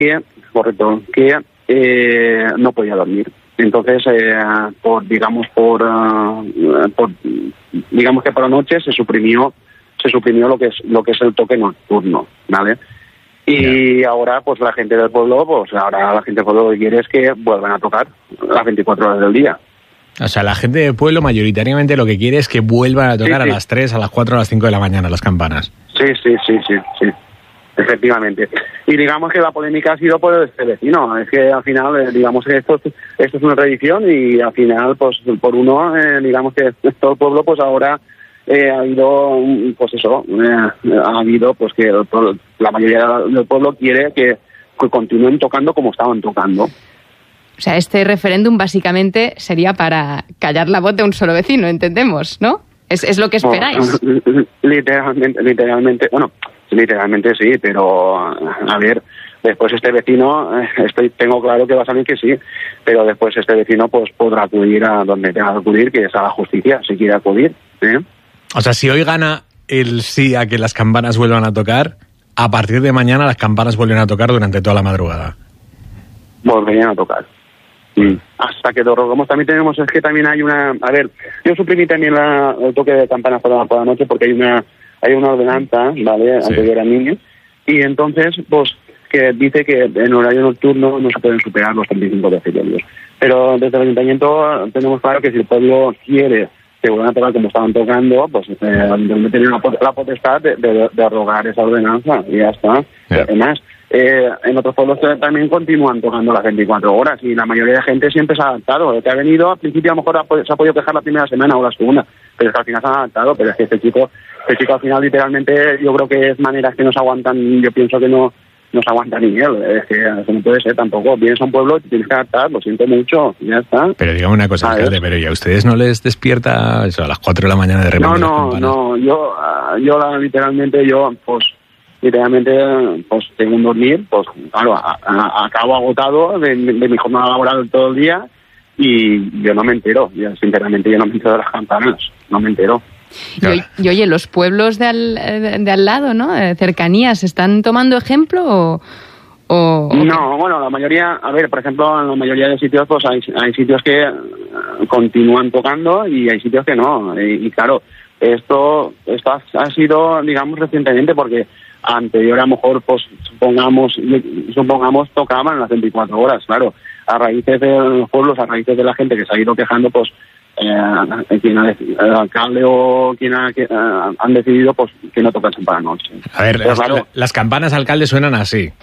no podía dormir. Entonces, digamos que por la noche se suprimió lo que es el toque nocturno, ¿vale? Y ahora, pues la gente del pueblo, lo que quiere es que vuelvan a tocar las 24 horas del día. O sea, la gente del pueblo mayoritariamente lo que quiere es que vuelvan a tocar a las 3, a las 4, a las 5 de la mañana las campanas. Sí. Efectivamente. Y digamos que la polémica ha sido por este vecino. Es que al final, digamos que esto es una tradición y al final, pues por uno, digamos que todo el pueblo, pues ahora ha habido, pues eso, ha habido, pues que la mayoría del pueblo quiere que continúen tocando como estaban tocando. O sea, este referéndum básicamente sería para callar la voz de un solo vecino, entendemos, ¿no? ¿Es lo que esperáis? Literalmente sí, pero a ver, después este vecino, tengo claro que va a salir que sí, pero después este vecino pues podrá acudir a donde tenga que acudir, que es a la justicia, si quiere acudir. O sea, si hoy gana el sí a que las campanas vuelvan a tocar, a partir de mañana las campanas vuelven a tocar durante toda la madrugada. Volverían a tocar. Hasta que derogamos también tenemos, es que también hay una... A ver, yo suprimí también el toque de campanas por la noche porque hay una ordenanza, ¿vale?, anterior a mí, y entonces, pues, que dice que en horario nocturno no se pueden superar los 35 decibelios. Pero desde el ayuntamiento tenemos claro que si el pueblo quiere que vuelvan a tocar como estaban tocando, pues tienen la potestad de derogar esa ordenanza y ya está. Yeah. Además, en otros pueblos también continúan tocando las 24 horas y la mayoría de gente siempre se ha adaptado. El que ha venido, al principio a lo mejor se ha podido quejar la primera semana o la segunda, pero es que al final se han adaptado. Pero es que este chico al final literalmente yo creo que es maneras que no se aguantan, yo pienso que no se aguanta ni él. Es que eso no puede ser tampoco. Vienes a un pueblo y tienes que adaptar, lo siento mucho, ya está. Pero dígame una cosa, alcalde, pero ¿y a ustedes no les despierta eso, a las 4 de la mañana de repente? No, literalmente tengo un dormir, pues claro, acabo agotado de mi jornada laboral todo el día y yo no me entero, sinceramente yo no me entero de las campanas, no me entero. Y oye, los pueblos de al lado, ¿no? Cercanías, ¿están tomando ejemplo o...? No, bueno, la mayoría, a ver, por ejemplo, en la mayoría de sitios pues hay sitios que continúan tocando y hay sitios que no. Y claro, esto ha sido, digamos, recientemente porque anterior a lo mejor, pues supongamos tocaban las 24 horas, claro. A raíces de los pueblos, a raíces de la gente que se ha ido quejando, pues el alcalde o quien han decidido pues que no tocasen para la noche. A ver, claro, las campanas, alcalde, suenan así.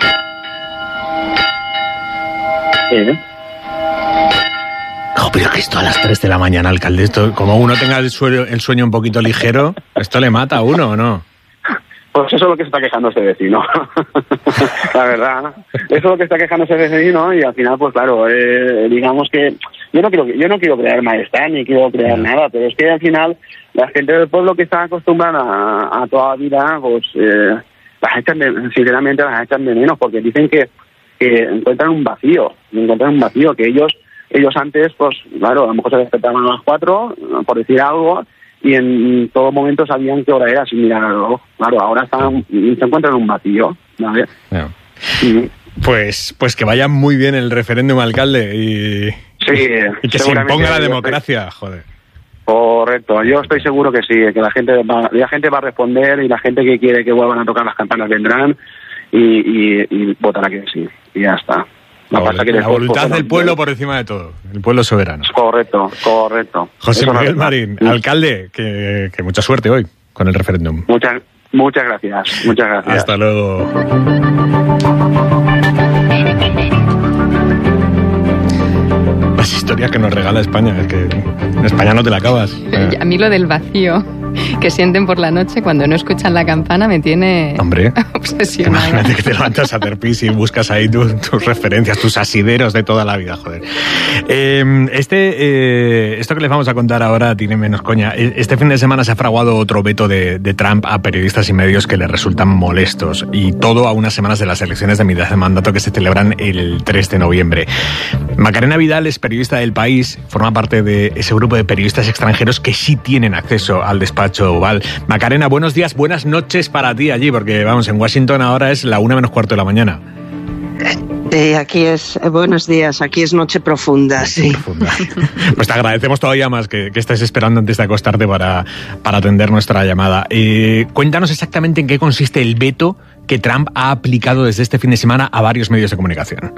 No, pero que esto a las 3 de la mañana, alcalde, esto, como uno tenga el sueño un poquito ligero, ¿esto le mata a uno o no? Pues eso es lo que se está quejando ese vecino. La verdad, eso es lo que está quejando ese vecino y al final, pues claro, digamos que yo no quiero crear malestar ni quiero crear nada, pero es que al final la gente del pueblo que está acostumbrada a toda la vida, pues sinceramente las echan de menos porque dicen que encuentran un vacío, que ellos antes, pues claro, a lo mejor se despertaban a las 4, por decir algo, y en todo momento sabían qué hora era sin mirar al reloj. Claro, ahora se encuentran en un vacío, ¿vale? No. Pues que vaya muy bien el referéndum, alcalde, y que se imponga la democracia, joder. Correcto, yo estoy seguro que sí, que la gente va a responder y la gente que quiere que vuelvan a tocar las campanas vendrán y votará que sí, y ya está. La voluntad del pueblo por encima de todo, el pueblo soberano. Correcto. José Miguel Marín, alcalde, que mucha suerte hoy con el referéndum. Muchas gracias. Hasta luego. Las historias que nos regala España, es que en España no te la acabas. A mí lo del vacío que sienten por la noche cuando no escuchan la campana me tiene obsesionada. Imagínate que te levantas a hacer pis y buscas ahí tus referencias, tus asideros de toda la vida, joder. Esto que les vamos a contar ahora tiene menos coña. Este fin de semana se ha fraguado otro veto de Trump a periodistas y medios que le resultan molestos, y todo a unas semanas de las elecciones de mitad de mandato que se celebran el 3 de noviembre. Macarena Vidal es periodista del País, forma parte de ese grupo de periodistas extranjeros que sí tienen acceso al despacho oval. Macarena, buenos días, buenas noches para ti allí, porque vamos, en Washington ahora es la 1 menos cuarto de la mañana. Sí, aquí es, buenos días, aquí es noche profunda, sí. Profunda. Pues te agradecemos todavía más que estés esperando antes de acostarte para atender nuestra llamada. Cuéntanos exactamente en qué consiste el veto que Trump ha aplicado desde este fin de semana a varios medios de comunicación.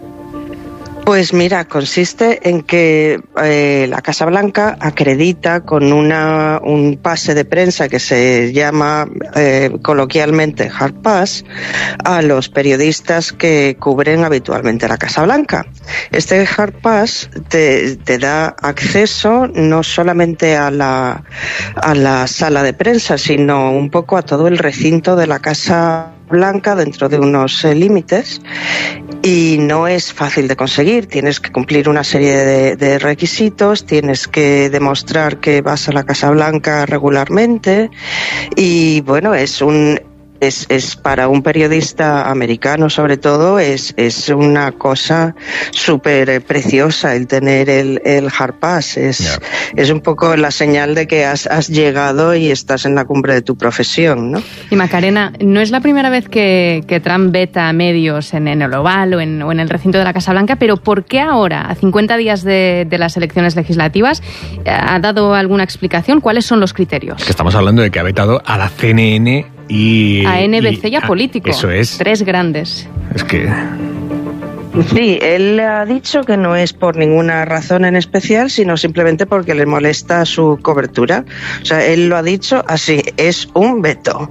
Pues mira, consiste en que la Casa Blanca acredita con un pase de prensa que se llama coloquialmente Hard Pass a los periodistas que cubren habitualmente la Casa Blanca. Este Hard Pass te da acceso no solamente a la sala de prensa, sino un poco a todo el recinto de la Casa Blanca dentro de unos límites, y no es fácil de conseguir. Tienes que cumplir una serie de requisitos, tienes que demostrar que vas a la Casa Blanca regularmente, y bueno, es para un periodista americano, sobre todo, es una cosa súper preciosa el tener el Hard Pass. Es un poco la señal de que has llegado y estás en la cumbre de tu profesión, ¿no? Y Macarena, no es la primera vez que Trump veta a medios en el Oval o en el recinto de la Casa Blanca, pero ¿por qué ahora, a 50 días de las elecciones legislativas, ha dado alguna explicación? ¿Cuáles son los criterios? Que estamos hablando de que ha vetado a la CNN y a NBC y a Político. Eso es. 3 grandes. Es que... Sí, él ha dicho que no es por ninguna razón en especial, sino simplemente porque le molesta su cobertura. O sea, él lo ha dicho así, es un veto.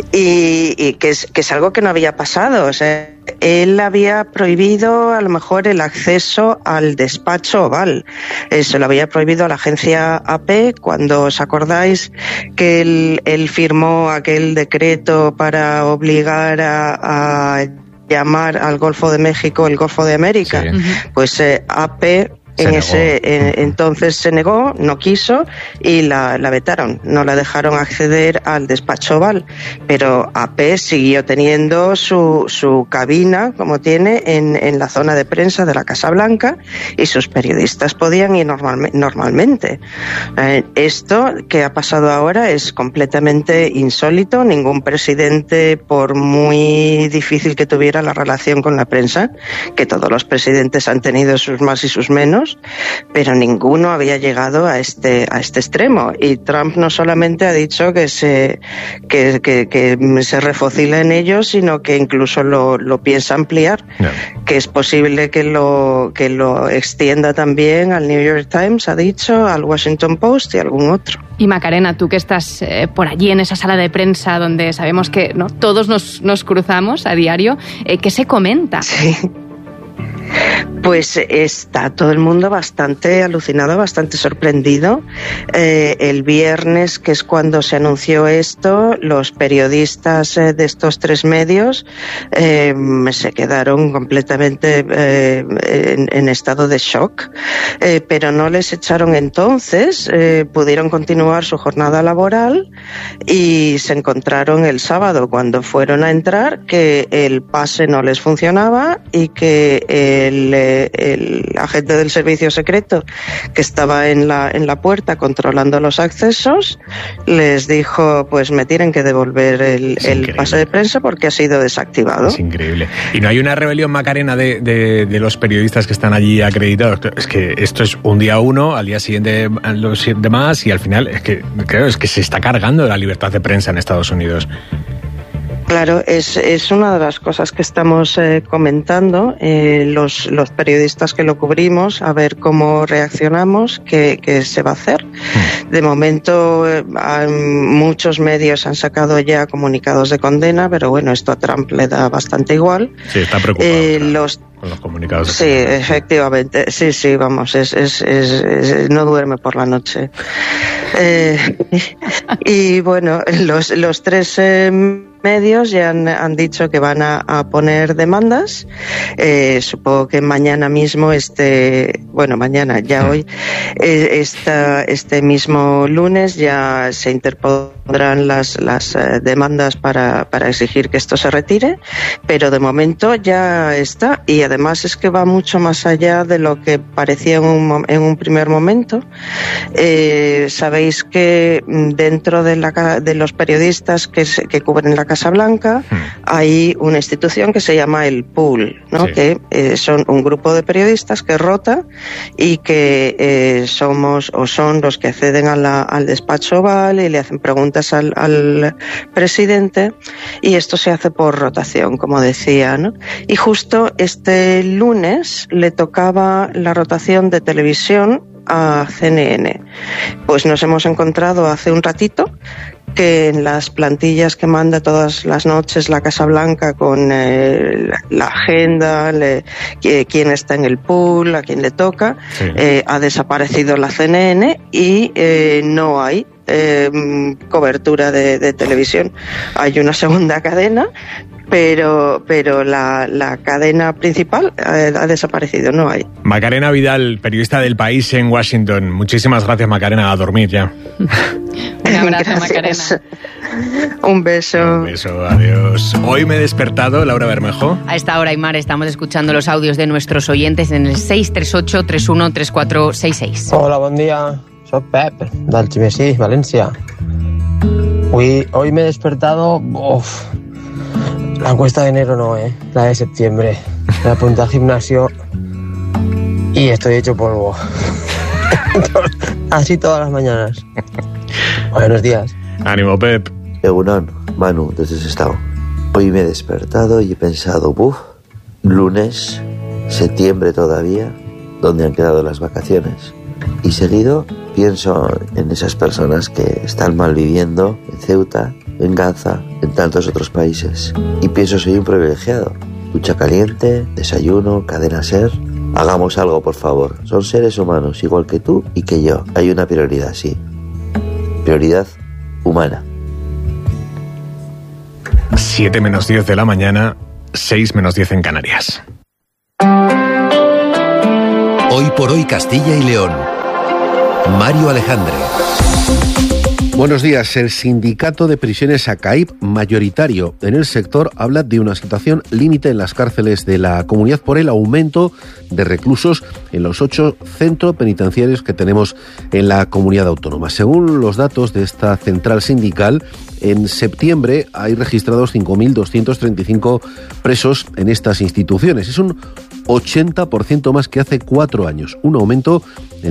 Y que es algo que no había pasado. O sea, él había prohibido a lo mejor el acceso al despacho Oval. Se lo había prohibido a la agencia AP cuando, ¿os acordáis que él firmó aquel decreto para obligar a llamar al Golfo de México el Golfo de América? Sí. Pues AP entonces se negó, no quiso, y la vetaron, no la dejaron acceder al despacho Oval, pero AP siguió teniendo su cabina, como tiene en la zona de prensa de la Casa Blanca, y sus periodistas podían ir normalmente. Esto que ha pasado ahora es completamente insólito. Ningún presidente, por muy difícil que tuviera la relación con la prensa, que todos los presidentes han tenido sus más y sus menos, pero ninguno había llegado a este extremo. Y Trump no solamente ha dicho que se refocila en ello, sino que incluso lo piensa ampliar, que es posible que lo extienda también al New York Times, ha dicho, al Washington Post y algún otro. Y Macarena, tú que estás por allí en esa sala de prensa donde sabemos que no todos nos cruzamos a diario, ¿qué se comenta? Sí. Pues está todo el mundo bastante alucinado, bastante sorprendido. El viernes, que es cuando se anunció esto, los periodistas de estos 3 medios se quedaron completamente en estado de shock, pero no les echaron entonces, pudieron continuar su jornada laboral, y se encontraron el sábado, cuando fueron a entrar, que el pase no les funcionaba y que el agente del servicio secreto que estaba en la puerta controlando los accesos les dijo, pues me tienen que devolver el pase de prensa porque ha sido desactivado. Es increíble. Y no hay una rebelión, Macarena, de los periodistas que están allí acreditados. Es que esto es un día uno, al día siguiente los demás, y al final es que se está cargando la libertad de prensa en Estados Unidos. Claro, es una de las cosas que estamos comentando, los periodistas que lo cubrimos, a ver cómo reaccionamos, qué se va a hacer. De momento, muchos medios han sacado ya comunicados de condena, pero bueno, esto a Trump le da bastante igual. Sí, está preocupado con los comunicados. Sí, efectivamente. Sí, vamos, no duerme por la noche. Y bueno, los 3 medios ya han dicho que van a poner demandas. Supongo que mañana mismo, hoy, este mismo lunes ya se interpondrá pondrán las demandas para exigir que esto se retire, pero de momento ya está, y además es que va mucho más allá de lo que parecía en un primer momento. Sabéis que dentro de los periodistas que cubren la Casa Blanca hay una institución que se llama el Pool, ¿no? Sí. Que son un grupo de periodistas que rota y que son los que acceden al despacho oval y le hacen preguntas al presidente, y esto se hace por rotación, como decía, ¿no? Y justo este lunes le tocaba la rotación de televisión a CNN. Pues nos hemos encontrado hace un ratito que en las plantillas que manda todas las noches la Casa Blanca con la agenda, quién está en el pool, a quién le toca, sí. Ha desaparecido la CNN y no hay cobertura de televisión. Hay una segunda cadena, pero la cadena principal ha desaparecido, no hay. Macarena Vidal, periodista del País en Washington. Muchísimas gracias, Macarena, a dormir ya. Un abrazo, Macarena. Un beso. Un beso, adiós. Hoy me he despertado, Laura Bermejo. A esta hora, Aymar, estamos escuchando los audios de nuestros oyentes en el 638-313466. Hola, bon dia. Soc Pep, del Ximesí, València. Hoy me he despertado... La encuesta de enero no, la de septiembre. Me apunté al gimnasio y estoy hecho polvo. Así todas las mañanas. Buenos días. Ánimo, Pep. Egunon, Manu, desde Sestao. Hoy me he despertado y he pensado, lunes, septiembre todavía, ¿dónde han quedado las vacaciones? Y seguido pienso en esas personas que están malviviendo en Ceuta, en Gaza, en tantos otros países. Y pienso, soy un privilegiado. Ducha caliente, desayuno, cadena SER. Hagamos algo, por favor. Son seres humanos, igual que tú y que yo. Hay una prioridad, sí. Prioridad humana. 7 menos 10 de la mañana, 6 menos 10 en Canarias. Hoy por hoy Castilla y León. Mario Alejandre. Buenos días. El sindicato de prisiones ACAIP, mayoritario en el sector, habla de una situación límite en las cárceles de la comunidad por el aumento de reclusos en los 8 centros penitenciarios que tenemos en la comunidad autónoma. Según los datos de esta central sindical, en septiembre hay registrados 5.235 presos en estas instituciones. Es un 80% más que hace 4 años, un aumento en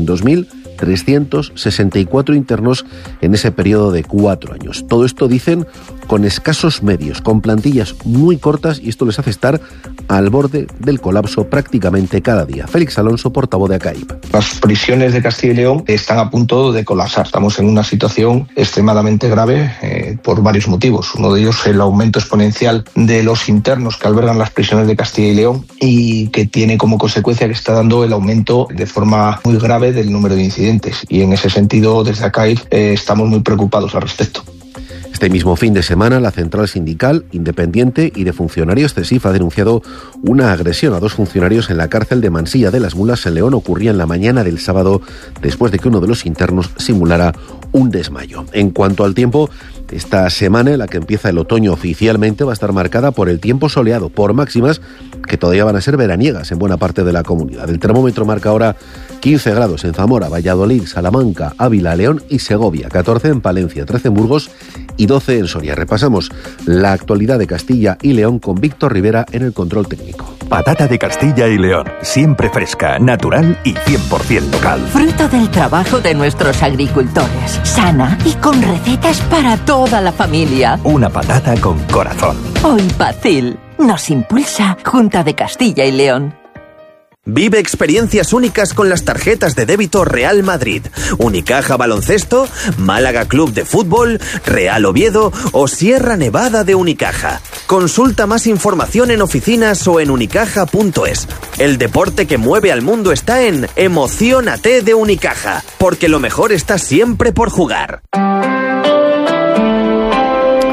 2.364 internos en ese periodo de 4 años. Todo esto, dicen, con escasos medios, con plantillas muy cortas, y esto les hace estar al borde del colapso prácticamente cada día. Félix Alonso, portavoz de ACAIP. Las prisiones de Castilla y León están a punto de colapsar. Estamos en una situación extremadamente grave por varios motivos. Uno de ellos es el aumento exponencial de los internos que albergan las prisiones de Castilla y León, y que tiene como consecuencia que está dando el aumento de forma muy grave del número de incidentes. Y en ese sentido, desde ACAIP estamos muy preocupados al respecto. Este mismo fin de semana, la Central Sindical Independiente y de Funcionarios CESIF ha denunciado una agresión a 2 funcionarios en la cárcel de Mansilla de las Mulas en León. Ocurría en la mañana del sábado, después de que uno de los internos simulara un desmayo. En cuanto al tiempo, esta semana en la que empieza el otoño oficialmente va a estar marcada por el tiempo soleado, por máximas que todavía van a ser veraniegas en buena parte de la comunidad. El termómetro marca ahora 15 grados en Zamora, Valladolid, Salamanca, Ávila, León y Segovia, 14 en Palencia, 13 en Burgos y 12 en Soria. Repasamos la actualidad de Castilla y León con Víctor Rivera en el control técnico. Patata de Castilla y León, siempre fresca, natural y 100% local. Fruto del trabajo de nuestros agricultores, sana y con recetas para toda la familia. Una patata con corazón. Hoy Pacil nos impulsa Junta de Castilla y León. Vive experiencias únicas con las tarjetas de débito Real Madrid, Unicaja Baloncesto, Málaga Club de Fútbol, Real Oviedo o Sierra Nevada de Unicaja. Consulta más información en oficinas o en unicaja.es. El deporte que mueve al mundo está en Emociónate de Unicaja, porque lo mejor está siempre por jugar.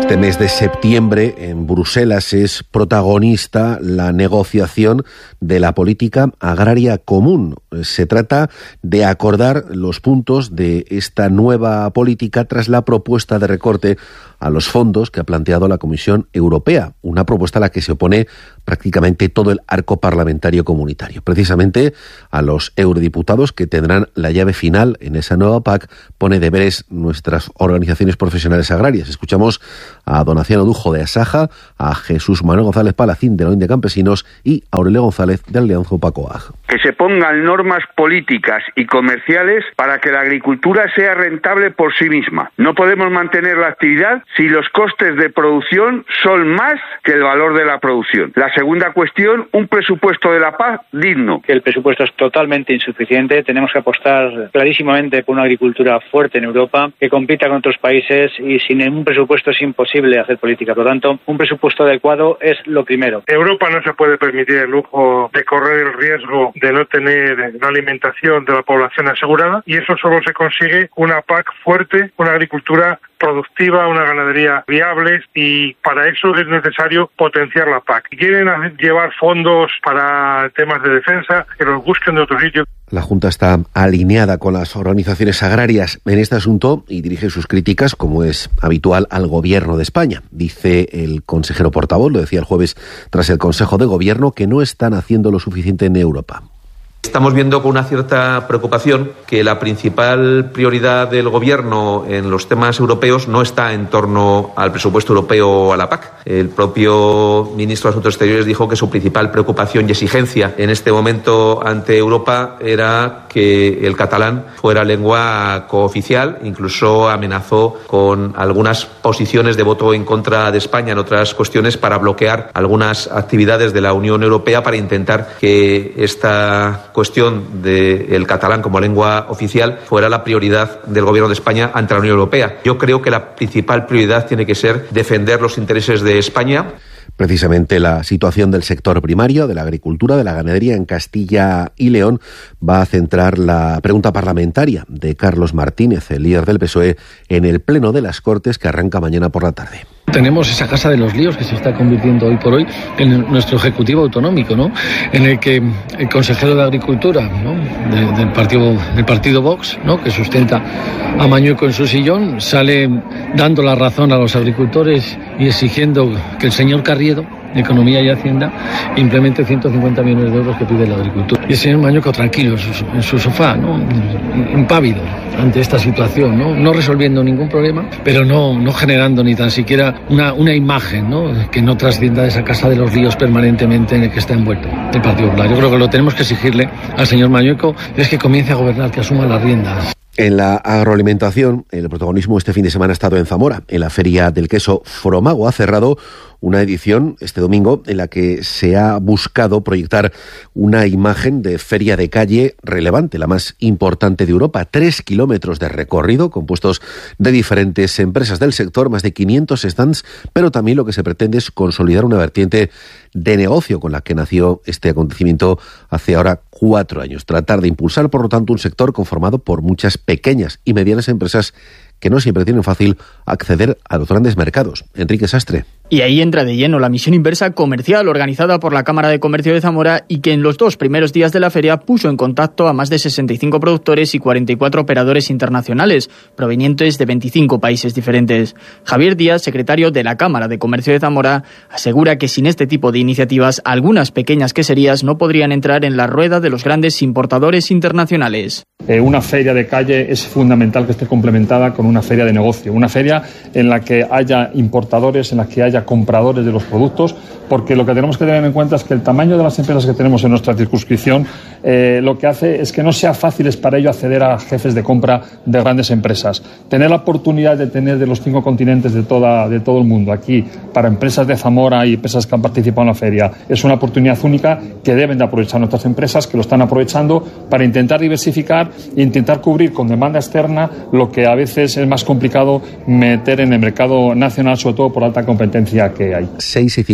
Este mes de septiembre en Bruselas es protagonista la negociación de la política agraria común. Se trata de acordar los puntos de esta nueva política tras la propuesta de recorte a los fondos que ha planteado la Comisión Europea, una propuesta a la que se opone prácticamente todo el arco parlamentario comunitario. Precisamente a los eurodiputados que tendrán la llave final en esa nueva PAC pone deberes nuestras organizaciones profesionales agrarias. Escuchamos a Donaciano Dujo de Asaja, a Jesús Manuel González Palacín de la Unión de Campesinos y a Aurelio González de Alianza Pacoag. Que se pongan normas políticas y comerciales para que la agricultura sea rentable por sí misma. No podemos mantener la actividad si los costes de producción son más que el valor de la producción. La segunda cuestión, un presupuesto de la PAC digno. El presupuesto es totalmente insuficiente. Tenemos que apostar clarísimamente por una agricultura fuerte en Europa que compita con otros países y sin un presupuesto es imposible hacer política. Por lo tanto, un presupuesto adecuado es lo primero. Europa no se puede permitir el lujo de correr el riesgo de no tener la alimentación de la población asegurada y eso solo se consigue una PAC fuerte, una agricultura productiva, una ganadería viable y para eso es necesario potenciar la PAC. Si quieren llevar fondos para temas de defensa, que los busquen de otro sitio. La Junta está alineada con las organizaciones agrarias en este asunto y dirige sus críticas, como es habitual, al Gobierno de España. Dice el consejero portavoz, lo decía el jueves tras el Consejo de Gobierno, que no están haciendo lo suficiente en Europa. Estamos viendo con una cierta preocupación que la principal prioridad del Gobierno en los temas europeos no está en torno al presupuesto europeo o a la PAC. El propio ministro de Asuntos Exteriores dijo que su principal preocupación y exigencia en este momento ante Europa era que el catalán fuera lengua cooficial. Incluso amenazó con algunas posiciones de voto en contra de España en otras cuestiones para bloquear algunas actividades de la Unión Europea para intentar que esta cuestión del catalán como lengua oficial fuera la prioridad del Gobierno de España ante la Unión Europea. Yo creo que la principal prioridad tiene que ser defender los intereses de España. Precisamente la situación del sector primario, de la agricultura, de la ganadería en Castilla y León va a centrar la pregunta parlamentaria de Carlos Martínez, el líder del PSOE, en el Pleno de las Cortes que arranca mañana por la tarde. Tenemos esa casa de los líos que se está convirtiendo hoy por hoy en nuestro Ejecutivo Autonómico, ¿no? En el que el consejero de Agricultura, ¿no? del partido Vox, ¿no? Que sustenta a Mañueco en su sillón, sale dando la razón a los agricultores y exigiendo que el señor Carriedo, de Economía y Hacienda, implemente 150 millones de euros que pide la agricultura. Y el señor Mañueco tranquilo en su sofá, ¿no? Impávido ante esta situación, no resolviendo ningún problema, pero no generando ni tan siquiera una imagen, ¿no? Que no trascienda de esa casa de los líos permanentemente en el que está envuelto el Partido Popular. Yo creo que lo tenemos que exigirle al señor Mañueco es que comience a gobernar, que asuma las riendas. En la agroalimentación, el protagonismo este fin de semana ha estado en Zamora. En la Feria del Queso Fromago ha cerrado una edición este domingo en la que se ha buscado proyectar una imagen de feria de calle relevante, la más importante de Europa. 3 kilómetros de recorrido compuestos de diferentes empresas del sector, más de 500 stands, pero también lo que se pretende es consolidar una vertiente de negocio con la que nació este acontecimiento hace ahora 4 años. Tratar de impulsar, por lo tanto, un sector conformado por muchas pequeñas y medianas empresas que no siempre tienen fácil acceder a los grandes mercados. Enrique Sastre. Y ahí entra de lleno la misión inversa comercial organizada por la Cámara de Comercio de Zamora y que en los 2 primeros días de la feria puso en contacto a más de 65 productores y 44 operadores internacionales provenientes de 25 países diferentes. Javier Díaz, secretario de la Cámara de Comercio de Zamora, asegura que sin este tipo de iniciativas algunas pequeñas queserías no podrían entrar en la rueda de los grandes importadores internacionales. Una feria de calle es fundamental que esté complementada con una feria de negocio, una feria en la que haya importadores, en la que haya compradores de los productos, porque lo que tenemos que tener en cuenta es que el tamaño de las empresas que tenemos en nuestra circunscripción lo que hace es que no sea fácil para ello acceder a jefes de compra de grandes empresas. Tener la oportunidad de tener de los 5 continentes de todo el mundo aquí para empresas de Zamora y empresas que han participado en la feria es una oportunidad única que deben de aprovechar nuestras empresas, que lo están aprovechando para intentar diversificar e intentar cubrir con demanda externa lo que a veces es más complicado meter en el mercado nacional, sobre todo por alta competencia que hay. 6:57.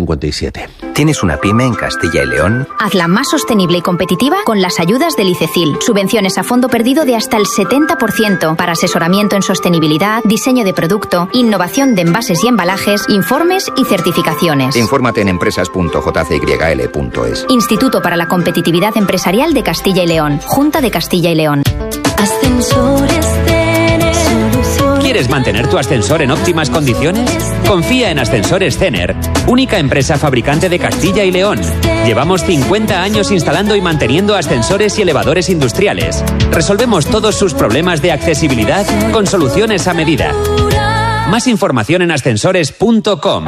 7. ¿Tienes una pyme en Castilla y León? Hazla más sostenible y competitiva con las ayudas del ICECIL. Subvenciones a fondo perdido de hasta el 70% para asesoramiento en sostenibilidad, diseño de producto, innovación de envases y embalajes, informes y certificaciones. Infórmate en empresas.jcyl.es. Instituto para la Competitividad Empresarial de Castilla y León. Junta de Castilla y León. Ascensores Cener. ¿Quieres mantener tu ascensor en óptimas condiciones? Confía en Ascensores Cener, única empresa fabricante de Castilla y León. Llevamos 50 años instalando y manteniendo ascensores y elevadores industriales. Resolvemos todos sus problemas de accesibilidad con soluciones a medida. Más información en ascensores.com.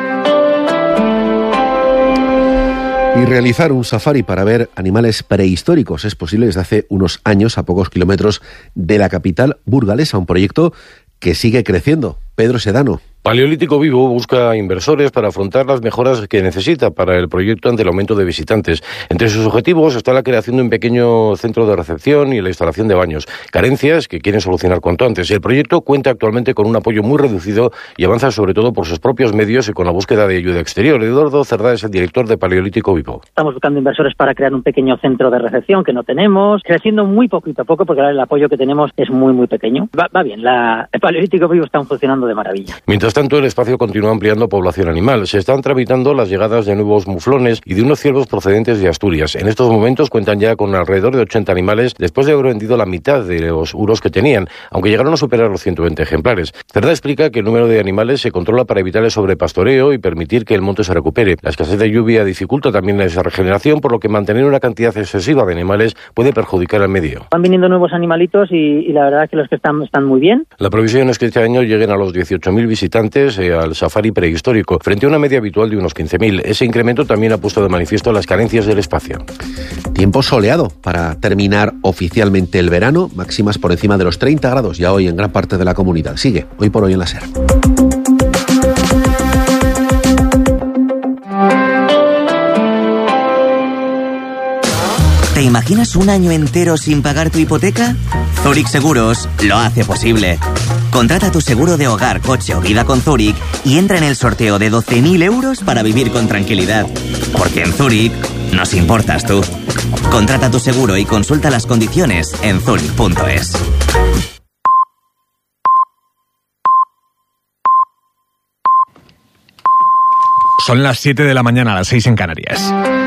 Y realizar un safari para ver animales prehistóricos es posible desde hace unos años a pocos kilómetros de la capital burgalesa, un proyecto que sigue creciendo. Pedro Sedano. Paleolítico Vivo busca inversores para afrontar las mejoras que necesita para el proyecto ante el aumento de visitantes. Entre sus objetivos está la creación de un pequeño centro de recepción y la instalación de baños, carencias que quieren solucionar cuanto antes. El proyecto cuenta actualmente con un apoyo muy reducido y avanza sobre todo por sus propios medios y con la búsqueda de ayuda exterior. Eduardo Cerdá es el director de Paleolítico Vivo. Estamos buscando inversores para crear un pequeño centro de recepción que no tenemos, creciendo muy poquito a poco porque ahora el apoyo que tenemos es muy pequeño. Va bien, el Paleolítico Vivo está funcionando de maravilla. Mientras tanto, el espacio continúa ampliando población animal. Se están tramitando las llegadas de nuevos muflones y de unos ciervos procedentes de Asturias. En estos momentos cuentan ya con alrededor de 80 animales después de haber vendido la mitad de los uros que tenían, aunque llegaron a superar los 120 ejemplares. Cerdá explica que el número de animales se controla para evitar el sobrepastoreo y permitir que el monte se recupere. La escasez de lluvia dificulta también esa regeneración, por lo que mantener una cantidad excesiva de animales puede perjudicar al medio. Van viniendo nuevos animalitos y la verdad es que los que están muy bien. La previsión es que este año lleguen a los 18.000 visitantes al safari prehistórico, frente a una media habitual de unos 15.000. Ese incremento también ha puesto de manifiesto las carencias del espacio. Tiempo soleado para terminar oficialmente el verano, máximas por encima de los 30 grados ya hoy en gran parte de la comunidad. Sigue Hoy por Hoy en la SER. ¿Te imaginas un año entero sin pagar tu hipoteca? Zurich Seguros lo hace posible. Contrata tu seguro de hogar, coche o vida con Zurich y entra en el sorteo de 12.000 euros para vivir con tranquilidad. Porque en Zurich nos importas tú. Contrata tu seguro y consulta las condiciones en zurich.es. Son las 7 de la mañana, las 6 en Canarias.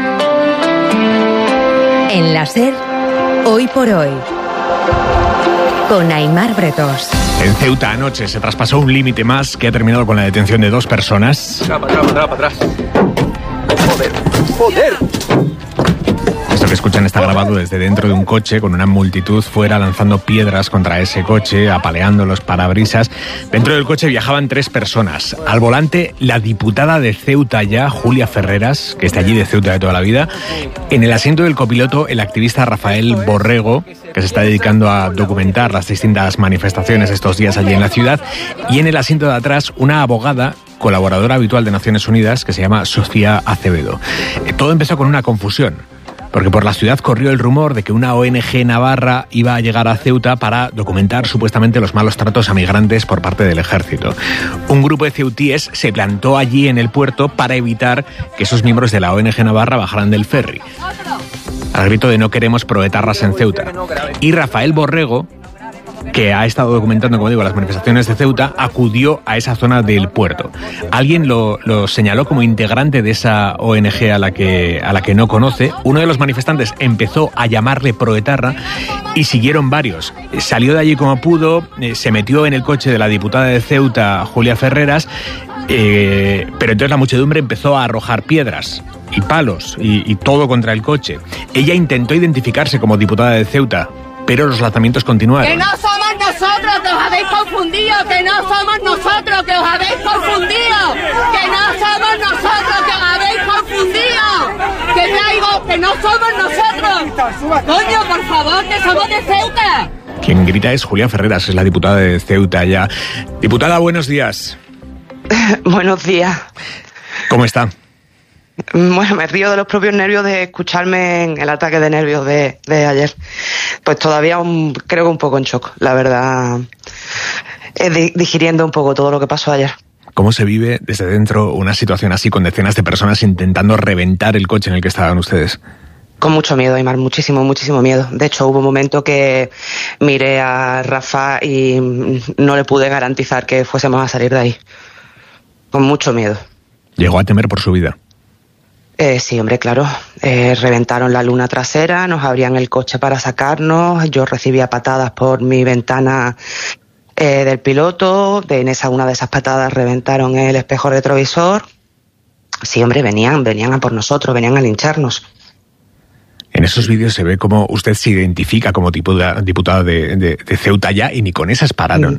En la SER, Hoy por Hoy, con Aimar Bretos. En Ceuta anoche se traspasó un límite más que ha terminado con la detención de 2 personas. Para atrás. ¡Joder! Esto que escuchan está grabado desde dentro de un coche con una multitud fuera lanzando piedras contra ese coche, apaleando los parabrisas. Dentro del coche viajaban 3 personas. Al volante, la diputada de Ceuta ya, Julia Ferreras, que está allí de Ceuta de toda la vida. En el asiento del copiloto, el activista Rafael Borrego, que se está dedicando a documentar las distintas manifestaciones estos días allí en la ciudad. Y en el asiento de atrás, una abogada colaboradora habitual de Naciones Unidas que se llama Sofía Acevedo. Todo empezó con una confusión, porque por la ciudad corrió el rumor de que una ONG navarra iba a llegar a Ceuta para documentar supuestamente los malos tratos a migrantes por parte del ejército. Un grupo de ceutíes se plantó allí en el puerto para evitar que esos miembros de la ONG navarra bajaran del ferry, al grito de no queremos proetarras en Ceuta. Y Rafael Borrego, que ha estado documentando, como digo, las manifestaciones de Ceuta, acudió a esa zona del puerto. Alguien lo señaló como integrante de esa ONG a la que no conoce. Uno de los manifestantes empezó a llamarle proetarra y siguieron varios. Salió de allí como pudo, se metió en el coche de la diputada de Ceuta, Julia Ferreras, pero entonces la muchedumbre empezó a arrojar piedras y palos y todo contra el coche. Ella intentó identificarse como diputada de Ceuta, pero los lanzamientos continuaron. ¡Que no somos nosotros, que os habéis confundido! ¡Que no somos nosotros, que os habéis confundido! ¡Que no somos nosotros, que os habéis confundido! ¡Que traigo, que no somos nosotros! ¡Coño, por favor, que somos de Ceuta! Quien grita es Julia Ferreras, es la diputada de Ceuta ya. Diputada, buenos días. Buenos días. ¿Cómo está? Bueno, me río de los propios nervios de escucharme en el ataque de nervios de ayer. Pues todavía creo que un poco en shock, la verdad, digiriendo un poco todo lo que pasó ayer. ¿Cómo se vive desde dentro una situación así con decenas de personas intentando reventar el coche en el que estaban ustedes? Con mucho miedo, Aymar, muchísimo miedo. De hecho, hubo un momento que miré a Rafa y no le pude garantizar que fuésemos a salir de ahí. Con mucho miedo. ¿Llegó a temer por su vida? Sí, hombre, claro. Reventaron la luna trasera, nos abrían el coche para sacarnos, yo recibía patadas por mi ventana del piloto, una de esas patadas reventaron el espejo retrovisor. Sí, hombre, venían a por nosotros, venían a lincharnos. En esos vídeos se ve cómo usted se identifica como diputada de Ceuta ya, y ni con esas pararon.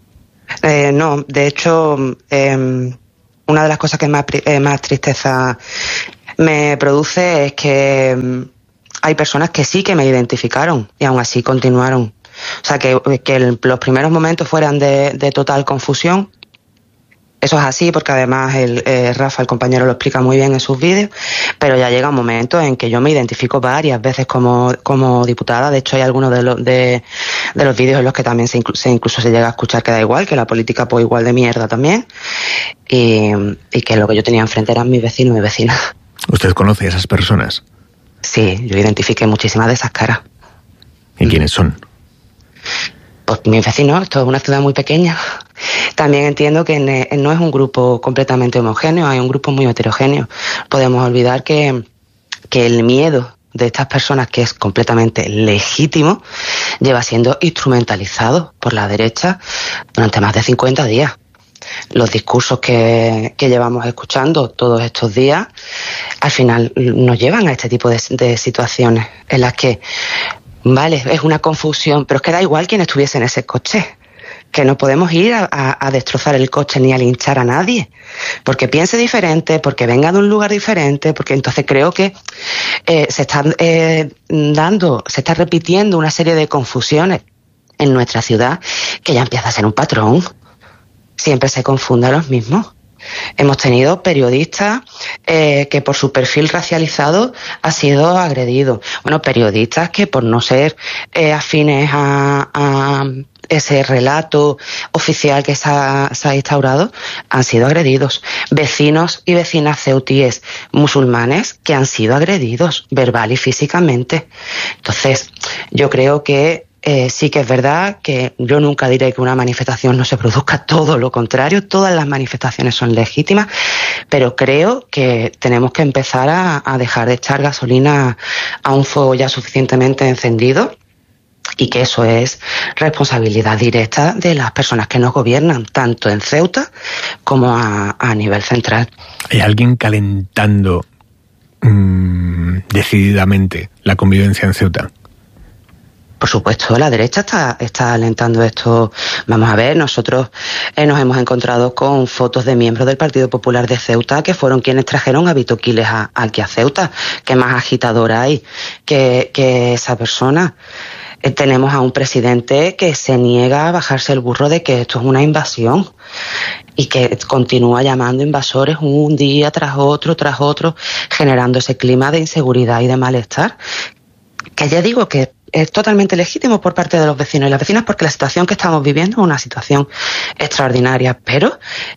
No, de hecho, una de las cosas que más tristeza me produce es que hay personas que sí que me identificaron y aún así continuaron. O sea, que los primeros momentos fueran de total confusión. Eso es así porque además Rafa, el compañero, lo explica muy bien en sus vídeos, pero ya llega un momento en que yo me identifico varias veces como diputada. De hecho, hay algunos de los vídeos en los que también incluso se llega a escuchar que da igual, que la política pues igual de mierda también, y que lo que yo tenía enfrente eran mis vecinos y vecinas. ¿Usted conoce a esas personas? Sí, yo identifiqué muchísimas de esas caras. ¿Y quiénes son? Pues mis vecinos, esto es una ciudad muy pequeña. También entiendo que no es un grupo completamente homogéneo, hay un grupo muy heterogéneo. Podemos olvidar que el miedo de estas personas, que es completamente legítimo, lleva siendo instrumentalizado por la derecha durante más de 50 días. Los discursos que llevamos escuchando todos estos días, al final nos llevan a este tipo de situaciones en las que, vale, es una confusión, pero es que da igual quién estuviese en ese coche. Que no podemos ir a destrozar el coche ni a linchar a nadie, porque piense diferente, porque venga de un lugar diferente, porque entonces creo que se está repitiendo una serie de confusiones en nuestra ciudad que ya empieza a ser un patrón. Siempre se confunde a los mismos. Hemos tenido periodistas que por su perfil racializado ha sido agredido. Bueno, periodistas que por no ser afines a ese relato oficial que se ha instaurado han sido agredidos. Vecinos y vecinas ceutíes musulmanes que han sido agredidos verbal y físicamente. Entonces, yo creo que sí que es verdad que yo nunca diré que una manifestación no se produzca, todo lo contrario, todas las manifestaciones son legítimas, pero creo que tenemos que empezar a dejar de echar gasolina a un fuego ya suficientemente encendido, y que eso es responsabilidad directa de las personas que nos gobiernan, tanto en Ceuta como a nivel central. ¿Hay alguien calentando decididamente la convivencia en Ceuta? Por supuesto, la derecha está alentando esto. Vamos a ver, nosotros nos hemos encontrado con fotos de miembros del Partido Popular de Ceuta que fueron quienes trajeron a Vito Quiles aquí a Ceuta. ¿Qué más agitador hay que esa persona? Tenemos a un presidente que se niega a bajarse el burro de que esto es una invasión y que continúa llamando invasores un día tras otro, generando ese clima de inseguridad y de malestar. Que ya digo que es totalmente legítimo por parte de los vecinos y las vecinas, porque la situación que estamos viviendo es una situación extraordinaria, pero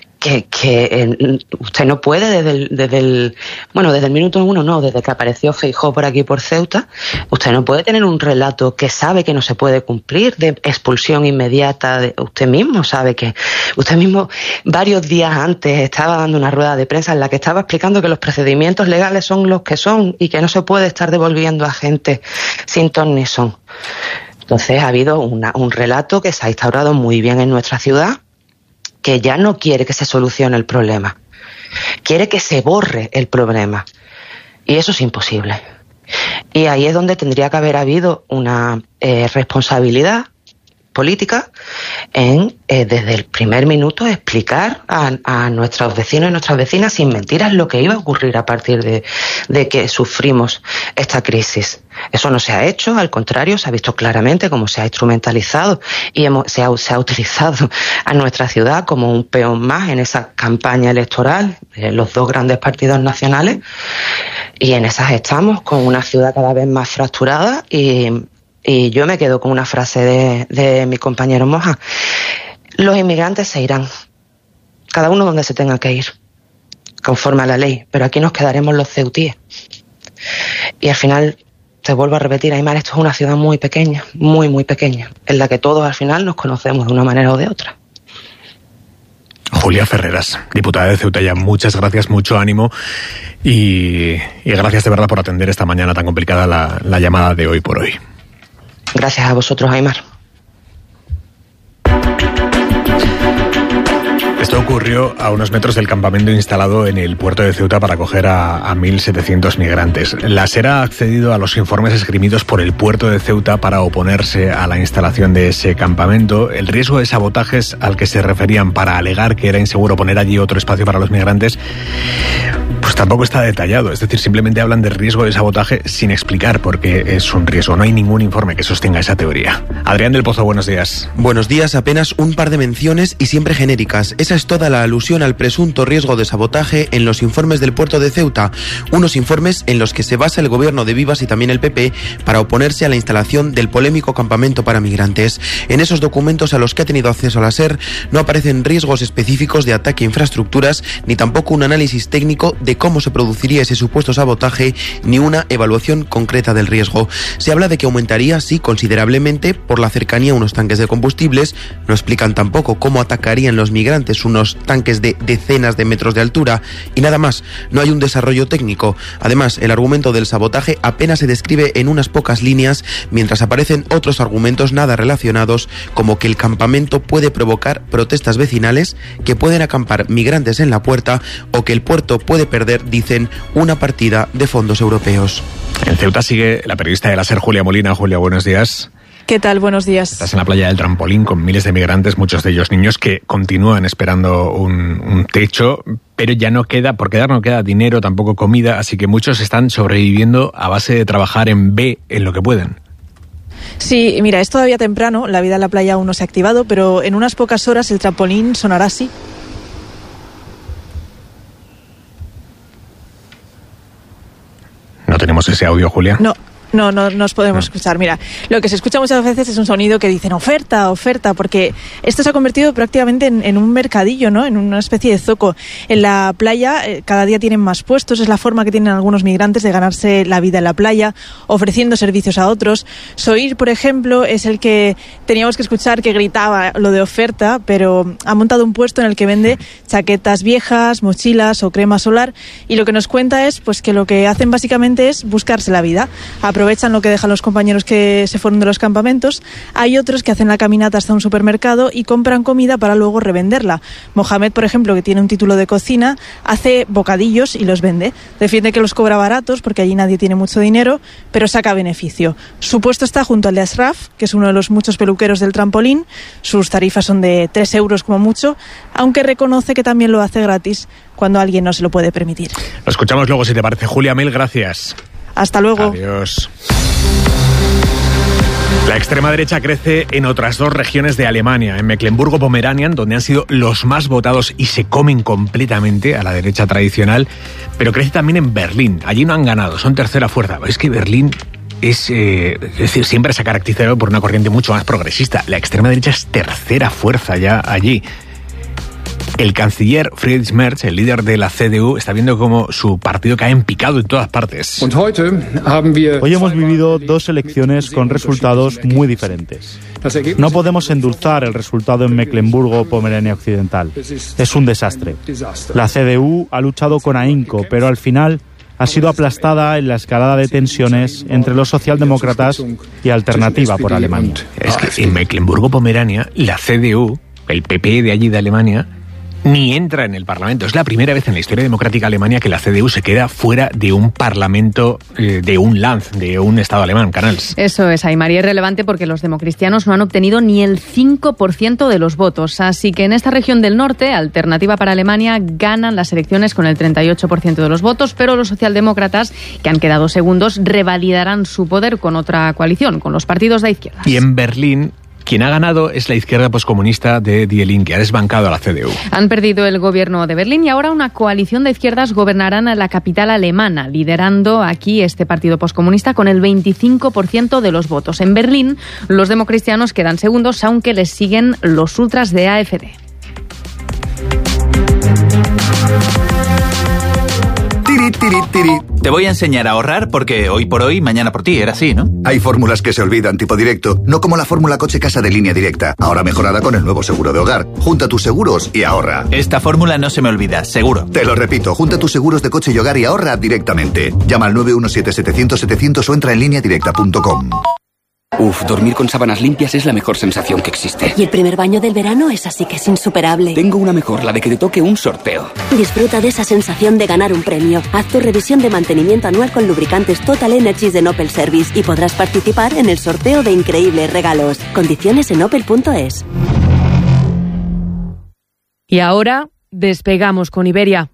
que usted no puede desde el minuto uno, no, desde que apareció Feijóo por aquí por Ceuta, usted no puede tener un relato que sabe que no se puede cumplir, de expulsión inmediata. Usted mismo sabe que, usted mismo varios días antes estaba dando una rueda de prensa en la que estaba explicando que los procedimientos legales son los que son y que no se puede estar devolviendo a gente sin ton ni son. Entonces ha habido un relato que se ha instaurado muy bien en nuestra ciudad, que ya no quiere que se solucione el problema, quiere que se borre el problema, y eso es imposible. Y ahí es donde tendría que haber habido una responsabilidad política en, desde el primer minuto, explicar a nuestros vecinos y nuestras vecinas sin mentiras lo que iba a ocurrir a partir de que sufrimos esta crisis. Eso no se ha hecho, al contrario, se ha visto claramente cómo se ha instrumentalizado y se ha utilizado a nuestra ciudad como un peón más en esa campaña electoral de los dos grandes partidos nacionales, y en esas estamos, con una ciudad cada vez más fracturada. Y yo me quedo con una frase de mi compañero Moja: los inmigrantes se irán, cada uno donde se tenga que ir, conforme a la ley, pero aquí nos quedaremos los ceutíes. Y al final, te vuelvo a repetir, Aymar, esto es una ciudad muy pequeña, muy, muy pequeña, en la que todos al final nos conocemos de una manera o de otra. Julia Ferreras, diputada de Ceuta, ya muchas gracias, mucho ánimo y gracias de verdad por atender esta mañana tan complicada la llamada de Hoy por Hoy. Gracias a vosotros, Aymar. Esto ocurrió a unos metros del campamento instalado en el puerto de Ceuta para acoger a 1.700 migrantes. La SER ha accedido a los informes esgrimidos por el puerto de Ceuta para oponerse a la instalación de ese campamento. El riesgo de sabotajes al que se referían para alegar que era inseguro poner allí otro espacio para los migrantes, pues tampoco está detallado. Es decir, simplemente hablan de riesgo de sabotaje sin explicar por qué es un riesgo. No hay ningún informe que sostenga esa teoría. Adrián del Pozo, buenos días. Buenos días, apenas un par de menciones y siempre genéricas. Esa es toda la alusión al presunto riesgo de sabotaje en los informes del puerto de Ceuta, unos informes en los que se basa el gobierno de Vivas y también el PP para oponerse a la instalación del polémico campamento para migrantes. En esos documentos a los que ha tenido acceso la SER no aparecen riesgos específicos de ataque a infraestructuras, ni tampoco un análisis técnico de cómo se produciría ese supuesto sabotaje, ni una evaluación concreta del riesgo. Se habla de que aumentaría, sí, considerablemente por la cercanía a unos tanques de combustibles. No explican tampoco cómo atacarían los migrantes unos tanques de decenas de metros de altura y nada más. No hay un desarrollo técnico. Además, el argumento del sabotaje apenas se describe en unas pocas líneas, mientras aparecen otros argumentos nada relacionados, como que el campamento puede provocar protestas vecinales, que pueden acampar migrantes en la puerta o que el puerto puede perder, dicen, una partida de fondos europeos. En Ceuta sigue la periodista de la SER, Julia Molina. Julia, buenos días. ¿Qué tal? Buenos días. Estás en la playa del Trampolín con miles de migrantes, muchos de ellos niños, que continúan esperando un techo, pero ya no queda, por quedar no queda dinero, tampoco comida, así que muchos están sobreviviendo a base de trabajar en B en lo que pueden. Sí, mira, es todavía temprano, la vida en la playa aún no se ha activado, pero en unas pocas horas el trampolín sonará así. ¿No tenemos ese audio, Julia? No nos podemos escuchar. Mira, lo que se escucha muchas veces es un sonido que dicen oferta, porque esto se ha convertido prácticamente en un mercadillo, ¿no? En una especie de zoco. En la playa cada día tienen más puestos, es la forma que tienen algunos migrantes de ganarse la vida en la playa, ofreciendo servicios a otros. Soir, por ejemplo, es el que teníamos que escuchar que gritaba lo de oferta, pero ha montado un puesto en el que vende chaquetas viejas, mochilas o crema solar, y lo que nos cuenta es pues que lo que hacen básicamente es buscarse la vida. Aprovechan lo que dejan los compañeros que se fueron de los campamentos. Hay otros que hacen la caminata hasta un supermercado y compran comida para luego revenderla. Mohamed, por ejemplo, que tiene un título de cocina, hace bocadillos y los vende. Defiende que los cobra baratos porque allí nadie tiene mucho dinero, pero saca beneficio. Su puesto está junto al de Ashraf, que es uno de los muchos peluqueros del Trampolín. Sus tarifas son de 3 euros como mucho, aunque reconoce que también lo hace gratis cuando alguien no se lo puede permitir. Lo escuchamos luego, si te parece. Julia, mil gracias. Hasta luego. Adiós. La extrema derecha crece en otras 2 regiones de Alemania, en Mecklemburgo-Pomeranian, donde han sido los más votados y se comen completamente a la derecha tradicional, pero crece también en Berlín. Allí no han ganado, son tercera fuerza. Es que Berlín es decir, siempre se ha caracterizado por una corriente mucho más progresista. La extrema derecha es tercera fuerza ya allí. El canciller Friedrich Merz, el líder de la CDU, está viendo cómo su partido cae en picado en todas partes. Hoy hemos vivido 2 elecciones con resultados muy diferentes. No podemos endulzar el resultado en Mecklemburgo-Pomerania Occidental. Es un desastre. La CDU ha luchado con ahínco, pero al final ha sido aplastada en la escalada de tensiones entre los socialdemócratas y Alternativa por Alemania. Es que en Mecklemburgo-Pomerania, la CDU, el PP de allí de Alemania, ni entra en el Parlamento. Es la primera vez en la historia democrática alemana que la CDU se queda fuera de un Parlamento, de un Land, de un Estado alemán, Canals. Eso es, Aymar, y es relevante porque los democristianos no han obtenido ni el 5% de los votos. Así que en esta región del norte, Alternativa para Alemania ganan las elecciones con el 38% de los votos, pero los socialdemócratas, que han quedado segundos, revalidarán su poder con otra coalición, con los partidos de izquierda. Y en Berlín, quien ha ganado es la izquierda poscomunista de Die Linke, ha desbancado a la CDU. Han perdido el gobierno de Berlín y ahora una coalición de izquierdas gobernarán a la capital alemana, liderando aquí este partido poscomunista con el 25% de los votos. En Berlín, los democristianos quedan segundos, aunque les siguen los ultras de AfD. Te voy a enseñar a ahorrar porque hoy por hoy, mañana por ti, era así, ¿no? Hay fórmulas que se olvidan tipo directo, no como la fórmula coche-casa de Línea Directa, ahora mejorada con el nuevo seguro de hogar. Junta tus seguros y ahorra. Esta fórmula no se me olvida, seguro. Te lo repito, junta tus seguros de coche y hogar y ahorra directamente. Llama al 917-700-700 o entra en lineadirecta.com. Dormir con sábanas limpias es la mejor sensación que existe. Y el primer baño del verano es así que es insuperable. Tengo una mejor, la de que te toque un sorteo. Disfruta de esa sensación de ganar un premio. Haz tu revisión de mantenimiento anual con lubricantes Total Energies de Opel Service y podrás participar en el sorteo de increíbles regalos. Condiciones en opel.es. Y ahora despegamos con Iberia.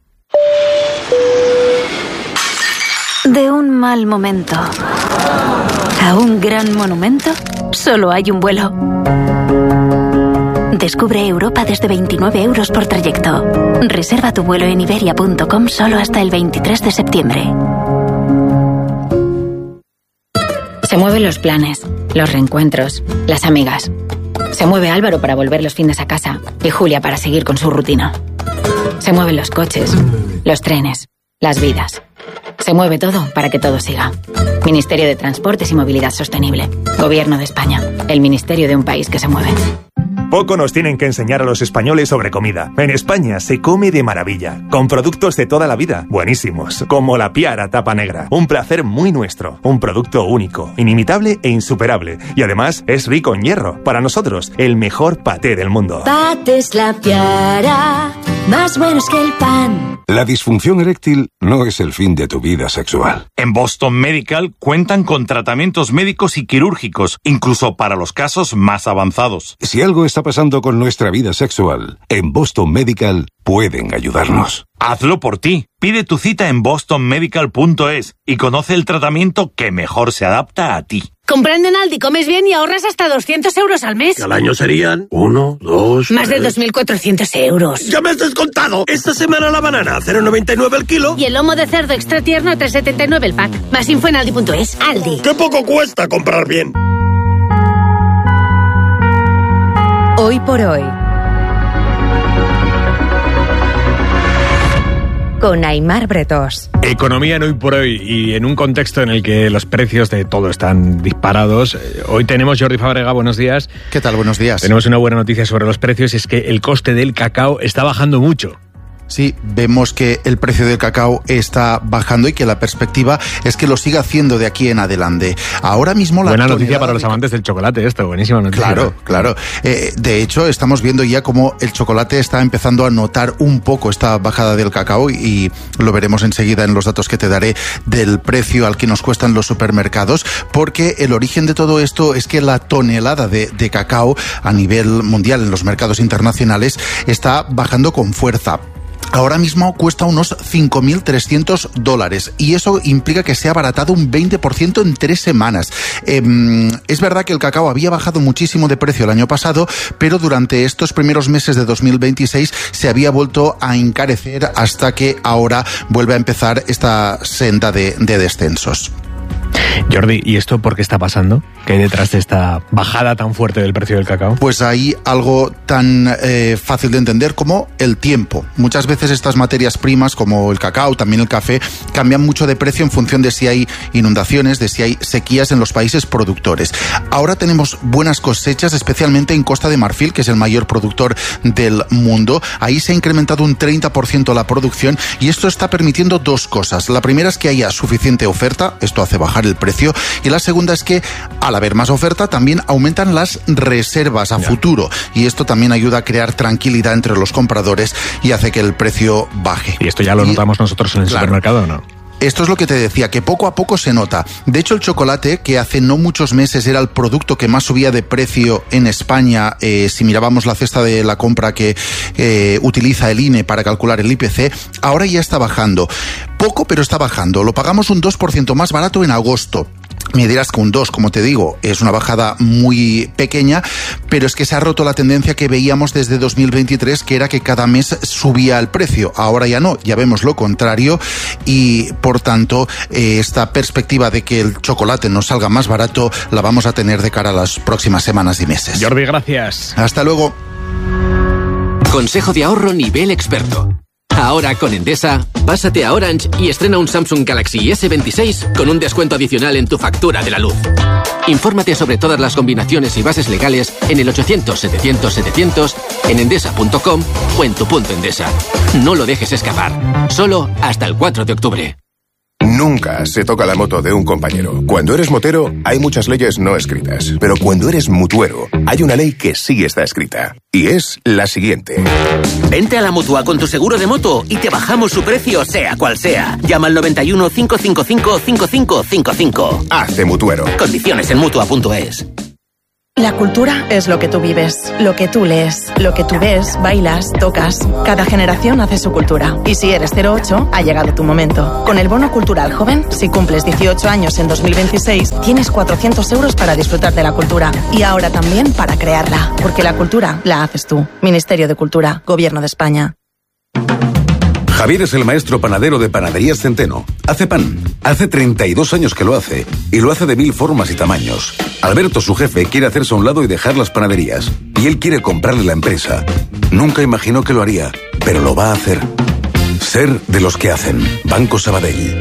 De un mal momento a un gran monumento, solo hay un vuelo. Descubre Europa desde 29 euros por trayecto. Reserva tu vuelo en iberia.com solo hasta el 23 de septiembre. Se mueven los planes, los reencuentros, las amigas. Se mueve Álvaro para volver los fines a casa y Julia para seguir con su rutina. Se mueven los coches, los trenes, las vidas. Se mueve todo para que todo siga. Ministerio de Transportes y Movilidad Sostenible. Gobierno de España. El ministerio de un país que se mueve. Poco nos tienen que enseñar a los españoles sobre comida. En España se come de maravilla, con productos de toda la vida, buenísimos, como la Piara tapa negra. Un placer muy nuestro, un producto único, inimitable e insuperable. Y además es rico en hierro. Para nosotros, el mejor paté del mundo. Patés La Piara, más buenos que el pan. La disfunción eréctil no es el fin de tu vida sexual. En Boston Medical cuentan con tratamientos médicos y quirúrgicos, incluso para los casos más avanzados. Si algo está pasando con nuestra vida sexual, en Boston Medical pueden ayudarnos. Hazlo por ti. Pide tu cita en bostonmedical.es y conoce el tratamiento que mejor se adapta a ti. Comprando en Aldi comes bien y ahorras hasta 200 euros al mes. Que al año serían 1, 2... Más de 2.400 euros. ¡Ya me has descontado! Esta semana la banana, 0,99 el kilo. Y el lomo de cerdo extra tierno, 3,79 el pack. Más info en Aldi.es. Aldi. ¡Qué poco cuesta comprar bien! Hoy por hoy. Con Aimar Bretós. Economía en Hoy por Hoy, y en un contexto en el que los precios de todo están disparados. Hoy tenemos, Jordi Fábrega, buenos días. ¿Qué tal? Buenos días. Tenemos una buena noticia sobre los precios, y es que el coste del cacao está bajando mucho. Sí, vemos que el precio del cacao está bajando y que la perspectiva es que lo siga haciendo de aquí en adelante. Ahora mismo buena noticia para los amantes del chocolate, esto, buenísima noticia. Claro, claro. De hecho, estamos viendo ya cómo el chocolate está empezando a notar un poco esta bajada del cacao, y lo veremos enseguida en los datos que te daré del precio al que nos cuestan los supermercados, porque el origen de todo esto es que la tonelada de cacao a nivel mundial en los mercados internacionales está bajando con fuerza. Ahora mismo cuesta unos $5.300 y eso implica que se ha abaratado un 20% en 3 semanas. Es verdad que el cacao había bajado muchísimo de precio el año pasado, pero durante estos primeros meses de 2026 se había vuelto a encarecer hasta que ahora vuelve a empezar esta senda de descensos. Jordi, ¿y esto por qué está pasando? ¿Qué hay detrás de esta bajada tan fuerte del precio del cacao? Pues hay algo tan fácil de entender como el tiempo. Muchas veces estas materias primas, como el cacao, también el café, cambian mucho de precio en función de si hay inundaciones, de si hay sequías en los países productores. Ahora tenemos buenas cosechas, especialmente en Costa de Marfil, que es el mayor productor del mundo. Ahí se ha incrementado un 30% la producción, y esto está permitiendo dos cosas. La primera es que haya suficiente oferta, esto hace bajar el precio, y la segunda es que al haber más oferta también aumentan las reservas a futuro, y esto también ayuda a crear tranquilidad entre los compradores y hace que el precio baje. ¿Y esto ya lo notamos nosotros en el supermercado o no? Esto es lo que te decía, que poco a poco se nota. De hecho, el chocolate, que hace no muchos meses era el producto que más subía de precio en España, si mirábamos la cesta de la compra que utiliza el INE para calcular el IPC, ahora ya está bajando. Poco, pero está bajando. Lo pagamos un 2% más barato en agosto. Me dirás que un 2, como te digo, es una bajada muy pequeña, pero es que se ha roto la tendencia que veíamos desde 2023, que era que cada mes subía el precio. Ahora ya no, ya vemos lo contrario, y por tanto esta perspectiva de que el chocolate nos salga más barato la vamos a tener de cara a las próximas semanas y meses. Jordi, gracias. Hasta luego. Consejo de ahorro nivel experto. Ahora con Endesa, Pásate a Orange y estrena un Samsung Galaxy S26 con un descuento adicional en tu factura de la luz. Infórmate sobre todas las combinaciones y bases legales en el 800-700-700, en endesa.com o en tu punto Endesa. No lo dejes escapar. Solo hasta el 4 de octubre. Nunca se toca la moto de un compañero. Cuando eres motero, hay muchas leyes no escritas. Pero cuando eres mutuero, hay una ley que sí está escrita. Y es la siguiente. Vente a la Mutua con tu seguro de moto y te bajamos su precio, sea cual sea. Llama al 91 555 5555. Hazte mutuero. Condiciones en Mutua.es. La cultura es lo que tú vives, lo que tú lees, lo que tú ves, bailas, tocas. Cada generación hace su cultura. Y si eres 08, ha llegado tu momento. Con el Bono Cultural Joven, si cumples 18 años en 2026, tienes 400 euros para disfrutar de la cultura. Y ahora también para crearla. Porque la cultura la haces tú. Ministerio de Cultura, Gobierno de España. Javier es el maestro panadero de Panaderías Centeno. Hace pan. Hace 32 años que lo hace. Y lo hace de 1000 formas y tamaños. Alberto, su jefe, quiere hacerse a un lado y dejar las panaderías. Y él quiere comprarle la empresa. Nunca imaginó que lo haría, pero lo va a hacer. Ser de los que hacen. Banco Sabadell.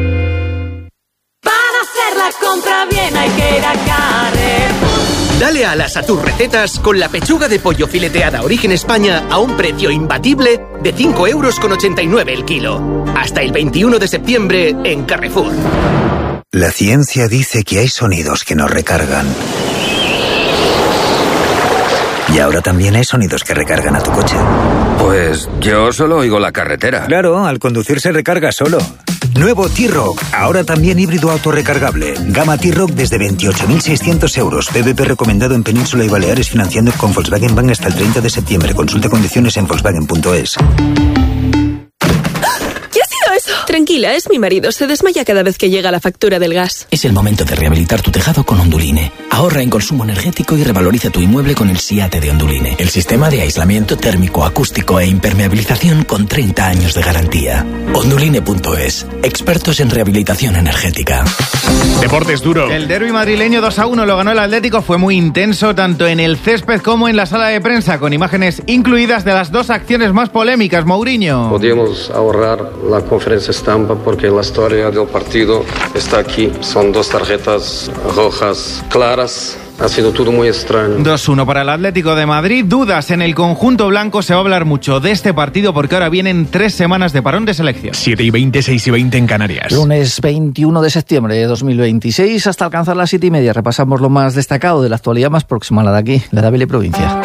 Para hacer la compra bien hay que ir a Carrefour. Dale alas a tus recetas con la pechuga de pollo fileteada Origen España a un precio imbatible de 5,89 € el kilo. Hasta el 21 de septiembre en Carrefour. La ciencia dice que hay sonidos que nos recargan. Y ahora también hay sonidos que recargan a tu coche. Pues yo solo oigo la carretera. Claro, al conducir se recarga solo. Nuevo T-Roc, ahora también híbrido autorrecargable. Gama T-Roc desde 28.600 euros. PVP recomendado en Península y Baleares, financiando con Volkswagen Bank hasta el 30 de septiembre. Consulta condiciones en Volkswagen.es. Tranquila, es mi marido. Se desmaya cada vez que llega la factura del gas. Es el momento de rehabilitar tu tejado con Onduline. Ahorra en consumo energético y revaloriza tu inmueble con el SIATE de Onduline. El sistema de aislamiento térmico, acústico e impermeabilización con 30 años de garantía. Onduline.es. Expertos en rehabilitación energética. Deportes duro. El derbi madrileño 2-1 lo ganó el Atlético. Fue muy intenso tanto en el césped como en la sala de prensa, con imágenes incluidas de las dos acciones más polémicas. Mourinho. Podíamos ahorrar la conferencia estampa porque la historia del partido está aquí. Son dos tarjetas rojas claras. Ha sido todo muy extraño. 2-1 para el Atlético de Madrid. Dudas en el conjunto blanco. Se va a hablar mucho de este partido porque ahora vienen 3 semanas de parón de selección. 7:20, 6:20 en Canarias. Lunes 21 de septiembre de 2026 hasta alcanzar las 7:30. Repasamos lo más destacado de la actualidad más próxima a la de aquí, la de Ávila y provincia.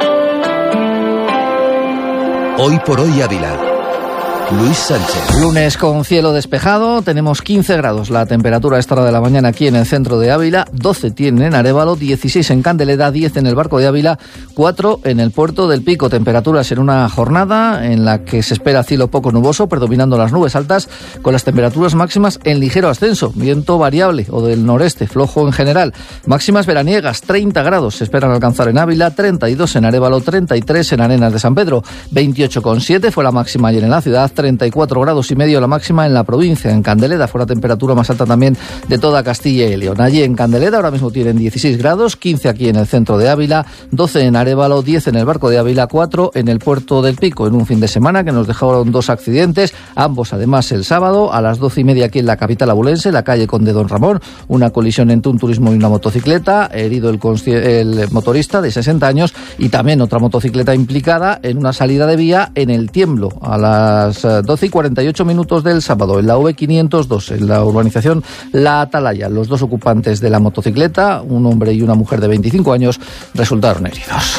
Hoy por hoy Ávila. Luis Sánchez. Lunes con cielo despejado, tenemos 15 grados la temperatura a esta hora de la mañana aquí en el centro de Ávila, 12 tiene en Arévalo, 16 en Candeleda, 10 en el Barco de Ávila, 4 en el Puerto del Pico. Temperaturas en una jornada en la que se espera cielo poco nuboso, predominando las nubes altas, con las temperaturas máximas en ligero ascenso, viento variable o del noreste, flojo en general. Máximas veraniegas, 30 grados se esperan alcanzar en Ávila, 32 en Arévalo, 33 en Arenas de San Pedro, 28,7 fue la máxima ayer en la ciudad, 34 grados y medio la máxima en la provincia. En Candeleda fue la temperatura más alta también de toda Castilla y León. Allí en Candeleda ahora mismo tienen 16 grados, 15 aquí en el centro de Ávila, 12 en Arévalo, 10 en el Barco de Ávila, 4 en el Puerto del Pico, en un fin de semana que nos dejaron 2 accidentes, ambos además el sábado a las 12:30 aquí en la capital abulense, la calle Conde Don Ramón, una colisión entre un turismo y una motocicleta, herido el motorista de 60 años y también otra motocicleta implicada en una salida de vía en el Tiemblo a las 12:48 del sábado en la V502 en la urbanización La Atalaya. Los 2 ocupantes de la motocicleta, un hombre y una mujer de 25 años, resultaron heridos.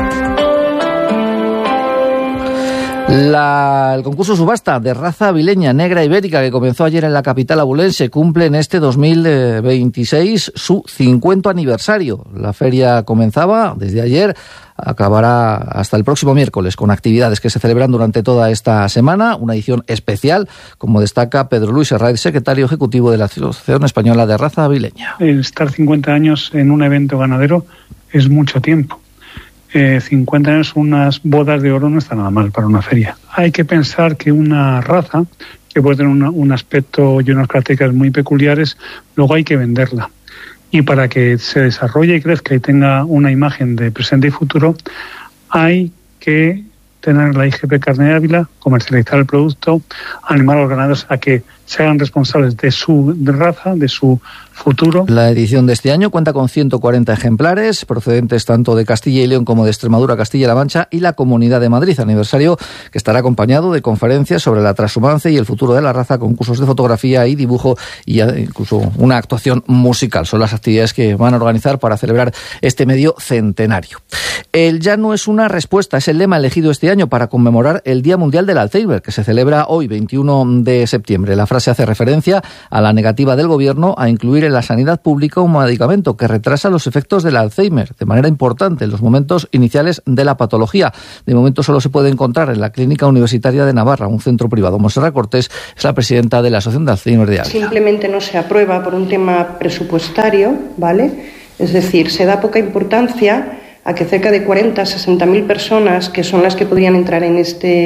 El concurso subasta de raza avileña negra ibérica que comenzó ayer en la capital abulense cumple en este 2026 su 50 aniversario. La feria comenzaba desde ayer, acabará hasta el próximo miércoles con actividades que se celebran durante toda esta semana, una edición especial, como destaca Pedro Luis Herraiz, secretario ejecutivo de la Asociación Española de Raza Avileña. El estar 50 años en un evento ganadero es mucho tiempo. 50 años, unas bodas de oro no está nada mal para una feria. Hay que pensar que una raza, que puede tener un aspecto y unas características muy peculiares, luego hay que venderla. Y para que se desarrolle y crezca y tenga una imagen de presente y futuro, hay que tener la IGP Carne de Ávila, comercializar el producto, animar a los ganaderos a que se hagan responsables de su raza, de su futuro. La edición de este año cuenta con 140 ejemplares, procedentes tanto de Castilla y León como de Extremadura, Castilla-La Mancha y la Comunidad de Madrid, aniversario que estará acompañado de conferencias sobre la transhumance y el futuro de la raza, concursos de fotografía y dibujo y incluso una actuación musical. Son las actividades que van a organizar para celebrar este medio centenario. El ya no es una respuesta, es el lema elegido este año para conmemorar el Día Mundial del Alzheimer, que se celebra hoy, 21 de septiembre. La frase hace referencia a la negativa del Gobierno a incluir en la sanidad pública un medicamento que retrasa los efectos del Alzheimer de manera importante en los momentos iniciales de la patología. De momento solo se puede encontrar en la Clínica Universitaria de Navarra, un centro privado. Montserrat Cortés es la presidenta de la Asociación de Alzheimer de Ávila. Simplemente no se aprueba por un tema presupuestario, ¿vale? Es decir, se da poca importancia a que cerca de 40 a 60.000 personas, que son las que podrían entrar en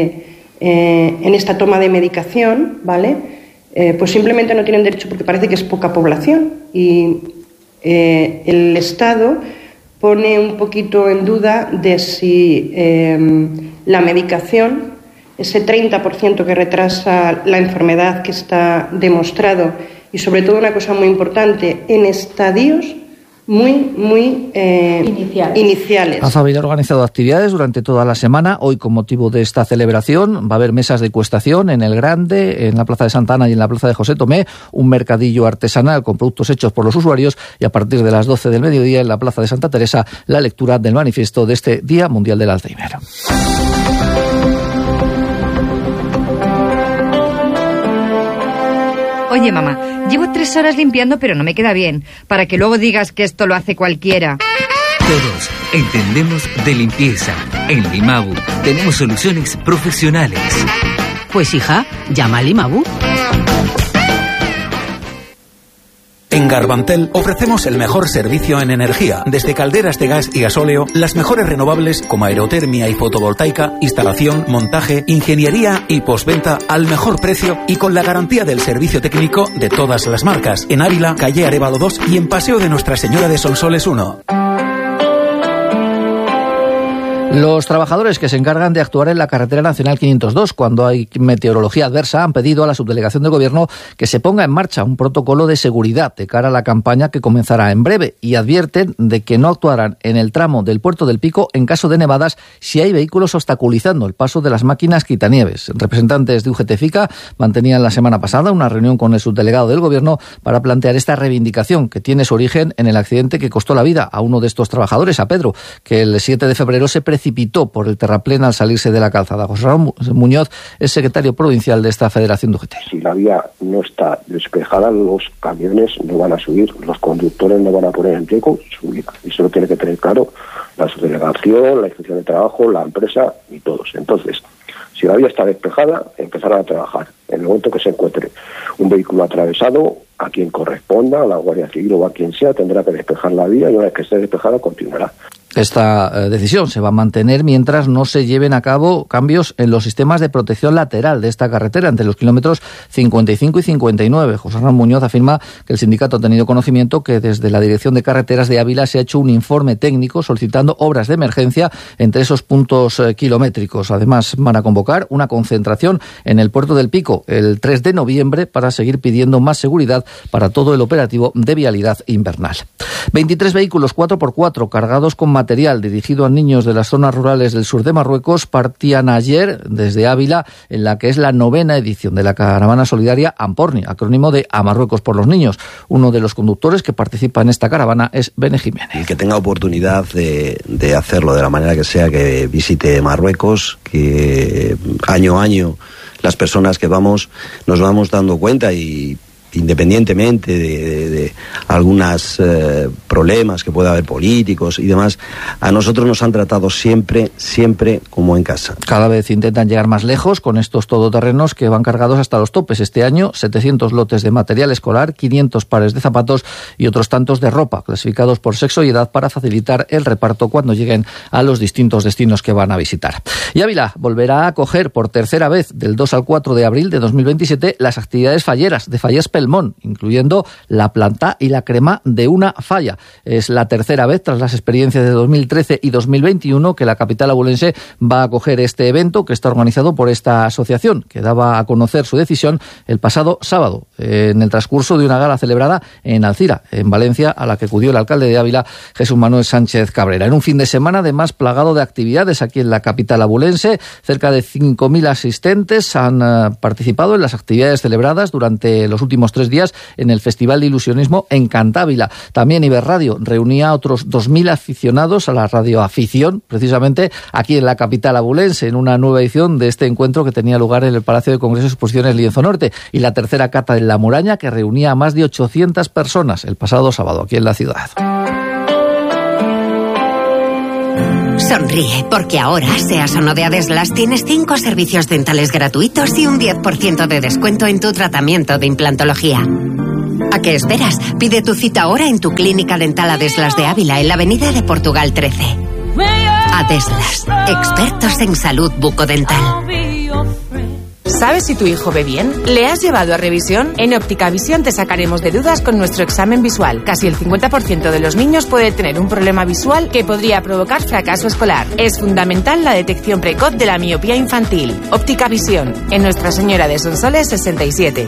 esta toma de medicación, ¿vale? Pues simplemente no tienen derecho porque parece que es poca población y el Estado pone un poquito en duda de si la medicación, ese 30% que retrasa la enfermedad que está demostrado, y sobre todo una cosa muy importante, en estadios muy iniciales. AFAVIL ha organizado actividades durante toda la semana. Hoy, con motivo de esta celebración, va a haber mesas de degustación en el Grande, en la Plaza de Santa Ana y en la Plaza de José Tomé, un mercadillo artesanal con productos hechos por los usuarios y a partir de las 12 del mediodía en la Plaza de Santa Teresa la lectura del manifiesto de este Día Mundial del Alzheimer. Oye, mamá, llevo 3 horas limpiando pero no me queda bien, para que luego digas que esto lo hace cualquiera. Todos entendemos de limpieza. En Limabu tenemos soluciones profesionales. Pues hija, llama a Limabu. En Garbantel ofrecemos el mejor servicio en energía, desde calderas de gas y gasóleo, las mejores renovables como aerotermia y fotovoltaica, instalación, montaje, ingeniería y postventa al mejor precio y con la garantía del servicio técnico de todas las marcas. En Ávila, calle Arévalo 2 y en Paseo de Nuestra Señora de Sonsoles 1. Los trabajadores que se encargan de actuar en la carretera nacional 502 cuando hay meteorología adversa han pedido a la subdelegación del Gobierno que se ponga en marcha un protocolo de seguridad de cara a la campaña que comenzará en breve y advierten de que no actuarán en el tramo del Puerto del Pico en caso de nevadas si hay vehículos obstaculizando el paso de las máquinas quitanieves. Representantes de UGT-FICA mantenían la semana pasada una reunión con el subdelegado del Gobierno para plantear esta reivindicación que tiene su origen en el accidente que costó la vida a uno de estos trabajadores, a Pedro, que el 7 de febrero se precipitó por el terraplén al salirse de la calzada. José Ramón Muñoz es secretario provincial de esta federación de UGT. Si la vía no está despejada, los camiones no van a subir, los conductores no van a poner en riesgo su vida. Eso lo tiene que tener claro la subdelegación, la inspección de trabajo, la empresa y todos. Entonces, si la vía está despejada, empezarán a trabajar. En el momento que se encuentre un vehículo atravesado, a quien corresponda, a la Guardia Civil o a quien sea, tendrá que despejar la vía y una vez que esté despejada, continuará. Esta decisión se va a mantener mientras no se lleven a cabo cambios en los sistemas de protección lateral de esta carretera entre los kilómetros 55 y 59. José Ramón Muñoz afirma que el sindicato ha tenido conocimiento que desde la Dirección de Carreteras de Ávila se ha hecho un informe técnico solicitando obras de emergencia entre esos puntos kilométricos. Además, van a convocar una concentración en el Puerto del Pico el 3 de noviembre para seguir pidiendo más seguridad para todo el operativo de vialidad invernal. 23 vehículos 4x4 cargados con material dirigido a niños de las zonas rurales del sur de Marruecos partían ayer desde Ávila en la que es la 9ª edición de la caravana solidaria Amporni, acrónimo de A Marruecos por los Niños. Uno de los conductores que participa en esta caravana es Bene Jiménez. El que tenga oportunidad de hacerlo de la manera que sea, que visite Marruecos, que año a año las personas que vamos nos vamos dando cuenta y independientemente de algunos problemas que pueda haber políticos y demás, a nosotros nos han tratado siempre como en casa. Cada vez intentan llegar más lejos con estos todoterrenos que van cargados hasta los topes. Este año, 700 lotes de material escolar, 500 pares de zapatos y otros tantos de ropa, clasificados por sexo y edad para facilitar el reparto cuando lleguen a los distintos destinos que van a visitar. Y Ávila volverá a acoger por tercera vez, del 2 al 4 de abril de 2027, las actividades falleras de Fallas Pelmón, incluyendo la planta y la crema de una falla. Es la tercera vez, tras las experiencias de 2013 y 2021, que la capital abulense va a acoger este evento que está organizado por esta asociación, que daba a conocer su decisión el pasado sábado, en el transcurso de una gala celebrada en Alcira, en Valencia, a la que acudió el alcalde de Ávila, Jesús Manuel Sánchez Cabrera. En un fin de semana además plagado de actividades aquí en la capital abulense, cerca de 5.000 asistentes han participado en las actividades celebradas durante los últimos 3 días en el Festival de Ilusionismo en Cantávila. También Iberradio reunía a otros 2.000 aficionados a la radioafición, precisamente aquí en la capital abulense, en una nueva edición de este encuentro que tenía lugar en el Palacio de Congresos y Exposiciones Lienzo Norte, y la tercera cata en La Muraña, que reunía a más de 800 personas el pasado sábado aquí en la ciudad. Sonríe, porque ahora, seas o no de Adeslas, tienes 5 servicios dentales gratuitos y un 10% de descuento en tu tratamiento de implantología. ¿A qué esperas? Pide tu cita ahora en tu clínica dental Adeslas de Ávila, en la avenida de Portugal 13. Adeslas, expertos en salud bucodental. ¿Sabes si tu hijo ve bien? ¿Le has llevado a revisión? En Óptica Visión te sacaremos de dudas con nuestro examen visual. Casi el 50% de los niños puede tener un problema visual que podría provocar fracaso escolar. Es fundamental la detección precoz de la miopía infantil. Óptica Visión, en Nuestra Señora de Sonsoles 67.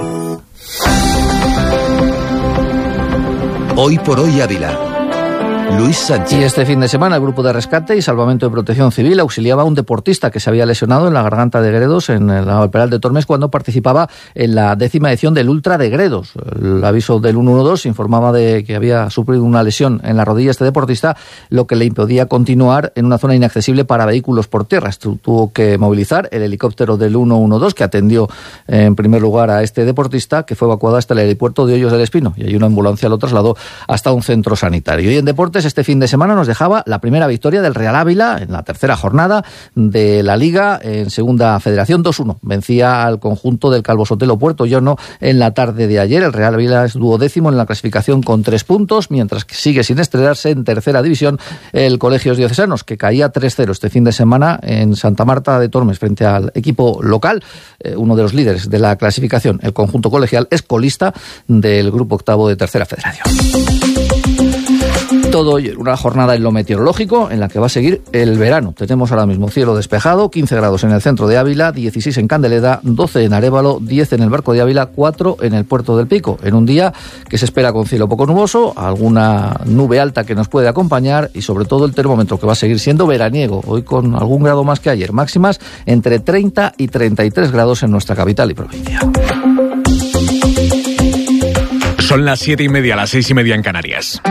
Hoy por hoy Ávila. Luis Sánchez. Y este fin de semana el Grupo de Rescate y Salvamento de Protección Civil auxiliaba a un deportista que se había lesionado en la garganta de Gredos, en el Alperal de Tormes, cuando participaba en la 10ª edición del Ultra de Gredos. El aviso del 112 informaba de que había sufrido una lesión en la rodilla este deportista, lo que le impedía continuar en una zona inaccesible para vehículos por tierra. Tuvo que movilizar el helicóptero del 112, que atendió en primer lugar a este deportista, que fue evacuado hasta el aeropuerto de Hoyos del Espino, y ahí una ambulancia lo trasladó hasta un centro sanitario. Y en deportes, este fin de semana nos dejaba la primera victoria del Real Ávila en la tercera jornada de la Liga en Segunda Federación. 2-1. Vencía al conjunto del Calvo Sotelo Puerto Llano en la tarde de ayer. El Real Ávila es 12º en la clasificación con 3 puntos, mientras que sigue sin estrenarse en tercera división el Colegios Diocesanos, que caía 3-0 este fin de semana en Santa Marta de Tormes frente al equipo local, uno de los líderes de la clasificación. El conjunto colegial es colista del grupo octavo de tercera federación. Todo hoy una jornada en lo meteorológico en la que va a seguir el verano. Tenemos ahora mismo cielo despejado, 15 grados en el centro de Ávila, 16 en Candeleda, 12 en Arévalo, 10 en el Barco de Ávila, 4 en el Puerto del Pico. En un día que se espera con cielo poco nuboso, alguna nube alta que nos puede acompañar y sobre todo el termómetro que va a seguir siendo veraniego, hoy con algún grado más que ayer. Máximas entre 30 y 33 grados en nuestra capital y provincia. Son las 7:30, las 6:30 en Canarias.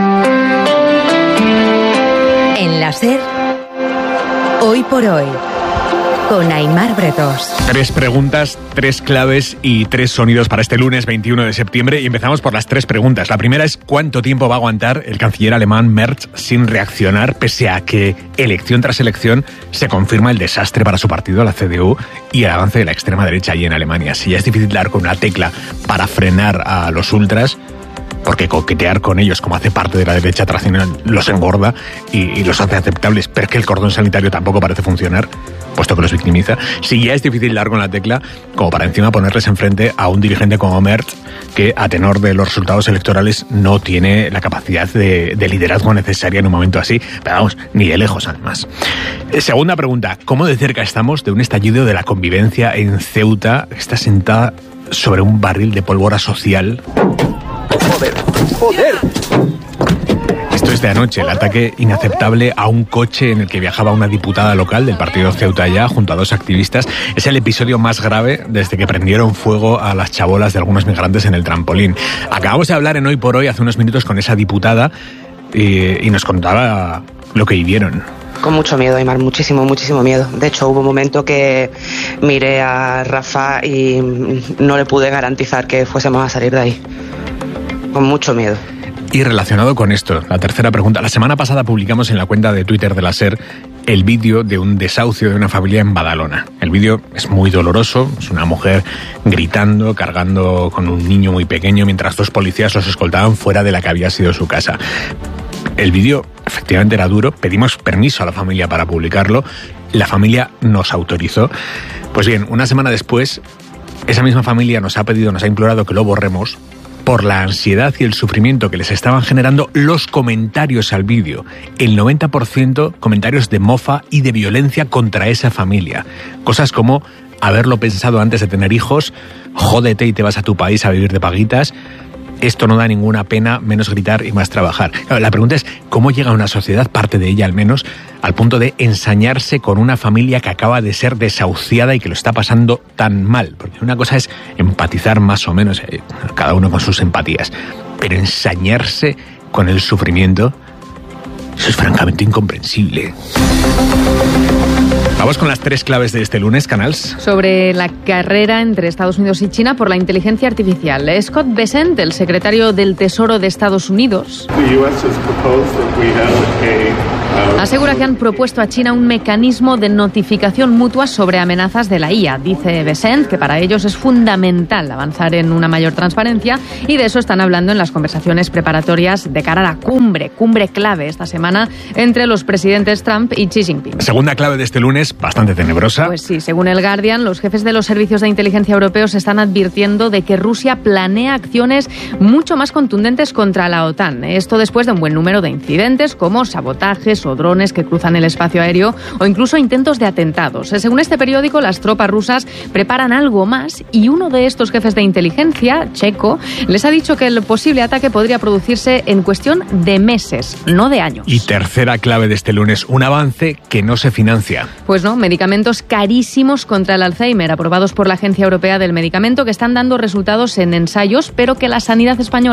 En la SER, Hoy por Hoy, con Aimar Bretos. 3 preguntas, 3 claves y 3 sonidos para este lunes 21 de septiembre. Y empezamos por las 3 preguntas. La primera es: ¿cuánto tiempo va a aguantar el canciller alemán Merz sin reaccionar, pese a que elección tras elección se confirma el desastre para su partido, la CDU, y el avance de la extrema derecha allí en Alemania? Si ya es difícil dar con una tecla para frenar a los ultras, porque coquetear con ellos, como hace parte de la derecha tradicional, los engorda y los hace aceptables, pero es que el cordón sanitario tampoco parece funcionar, puesto que los victimiza. Si ya es difícil dar con la tecla, como para encima ponerles enfrente a un dirigente como Merz, que a tenor de los resultados electorales no tiene la capacidad de liderazgo necesaria en un momento así, pero vamos, ni de lejos además. Segunda pregunta: ¿cómo de cerca estamos de un estallido de la convivencia en Ceuta, que está sentada sobre un barril de pólvora social? ¡Joder! Esto es de anoche, el ataque inaceptable a un coche en el que viajaba una diputada local del partido Ceuta Ya junto a 2 activistas. Es el episodio más grave desde que prendieron fuego a las chabolas de algunos migrantes en el trampolín. Acabamos de hablar en Hoy por Hoy hace unos minutos con esa diputada y nos contaba lo que vivieron. Con mucho miedo, Aimar, muchísimo miedo. De hecho, hubo un momento que miré a Rafa y no le pude garantizar que fuésemos a salir de ahí. Con mucho miedo. Y relacionado con esto, la tercera pregunta. La semana pasada publicamos en la cuenta de Twitter de la SER el vídeo de un desahucio de una familia en Badalona. El vídeo es muy doloroso. Es una mujer gritando, cargando con un niño muy pequeño, mientras 2 policías los escoltaban fuera de la que había sido su casa. El vídeo efectivamente era duro. Pedimos permiso a la familia para publicarlo. La familia nos autorizó. Pues bien, una semana después, esa misma familia nos ha implorado que lo borremos, por la ansiedad y el sufrimiento que les estaban generando los comentarios al vídeo. El 90% comentarios de mofa y de violencia contra esa familia. Cosas como haberlo pensado antes de tener hijos, jódete y te vas a tu país a vivir de paguitas. Esto no da ninguna pena, menos gritar y más trabajar. La pregunta es, ¿cómo llega una sociedad, parte de ella al menos, al punto de ensañarse con una familia que acaba de ser desahuciada y que lo está pasando tan mal? Porque una cosa es empatizar más o menos, cada uno con sus empatías, pero ensañarse con el sufrimiento, eso es francamente incomprensible. Vamos con las 3 claves de este lunes, Canals. Sobre la carrera entre Estados Unidos y China por la inteligencia artificial. Scott Bessent, el secretario del Tesoro de Estados Unidos, asegura que han propuesto a China un mecanismo de notificación mutua sobre amenazas de la IA. Dice Bessent que para ellos es fundamental avanzar en una mayor transparencia y de eso están hablando en las conversaciones preparatorias de cara a la cumbre clave esta semana entre los presidentes Trump y Xi Jinping. Segunda clave de este lunes, bastante tenebrosa. Pues sí, según el Guardian, los jefes de los servicios de inteligencia europeos están advirtiendo de que Rusia planea acciones mucho más contundentes contra la OTAN. Esto después de un buen número de incidentes como sabotajes o drones que cruzan el espacio aéreo o incluso intentos de atentados. Según este periódico, las tropas rusas preparan algo más y uno de estos jefes de inteligencia, checo, les ha dicho que el posible ataque podría producirse en cuestión de meses, no de años. Y tercera clave de este lunes, un avance que no se financia. Pues no, medicamentos carísimos contra el Alzheimer, aprobados por la Agencia Europea del Medicamento, que están dando resultados en ensayos, pero que la sanidad española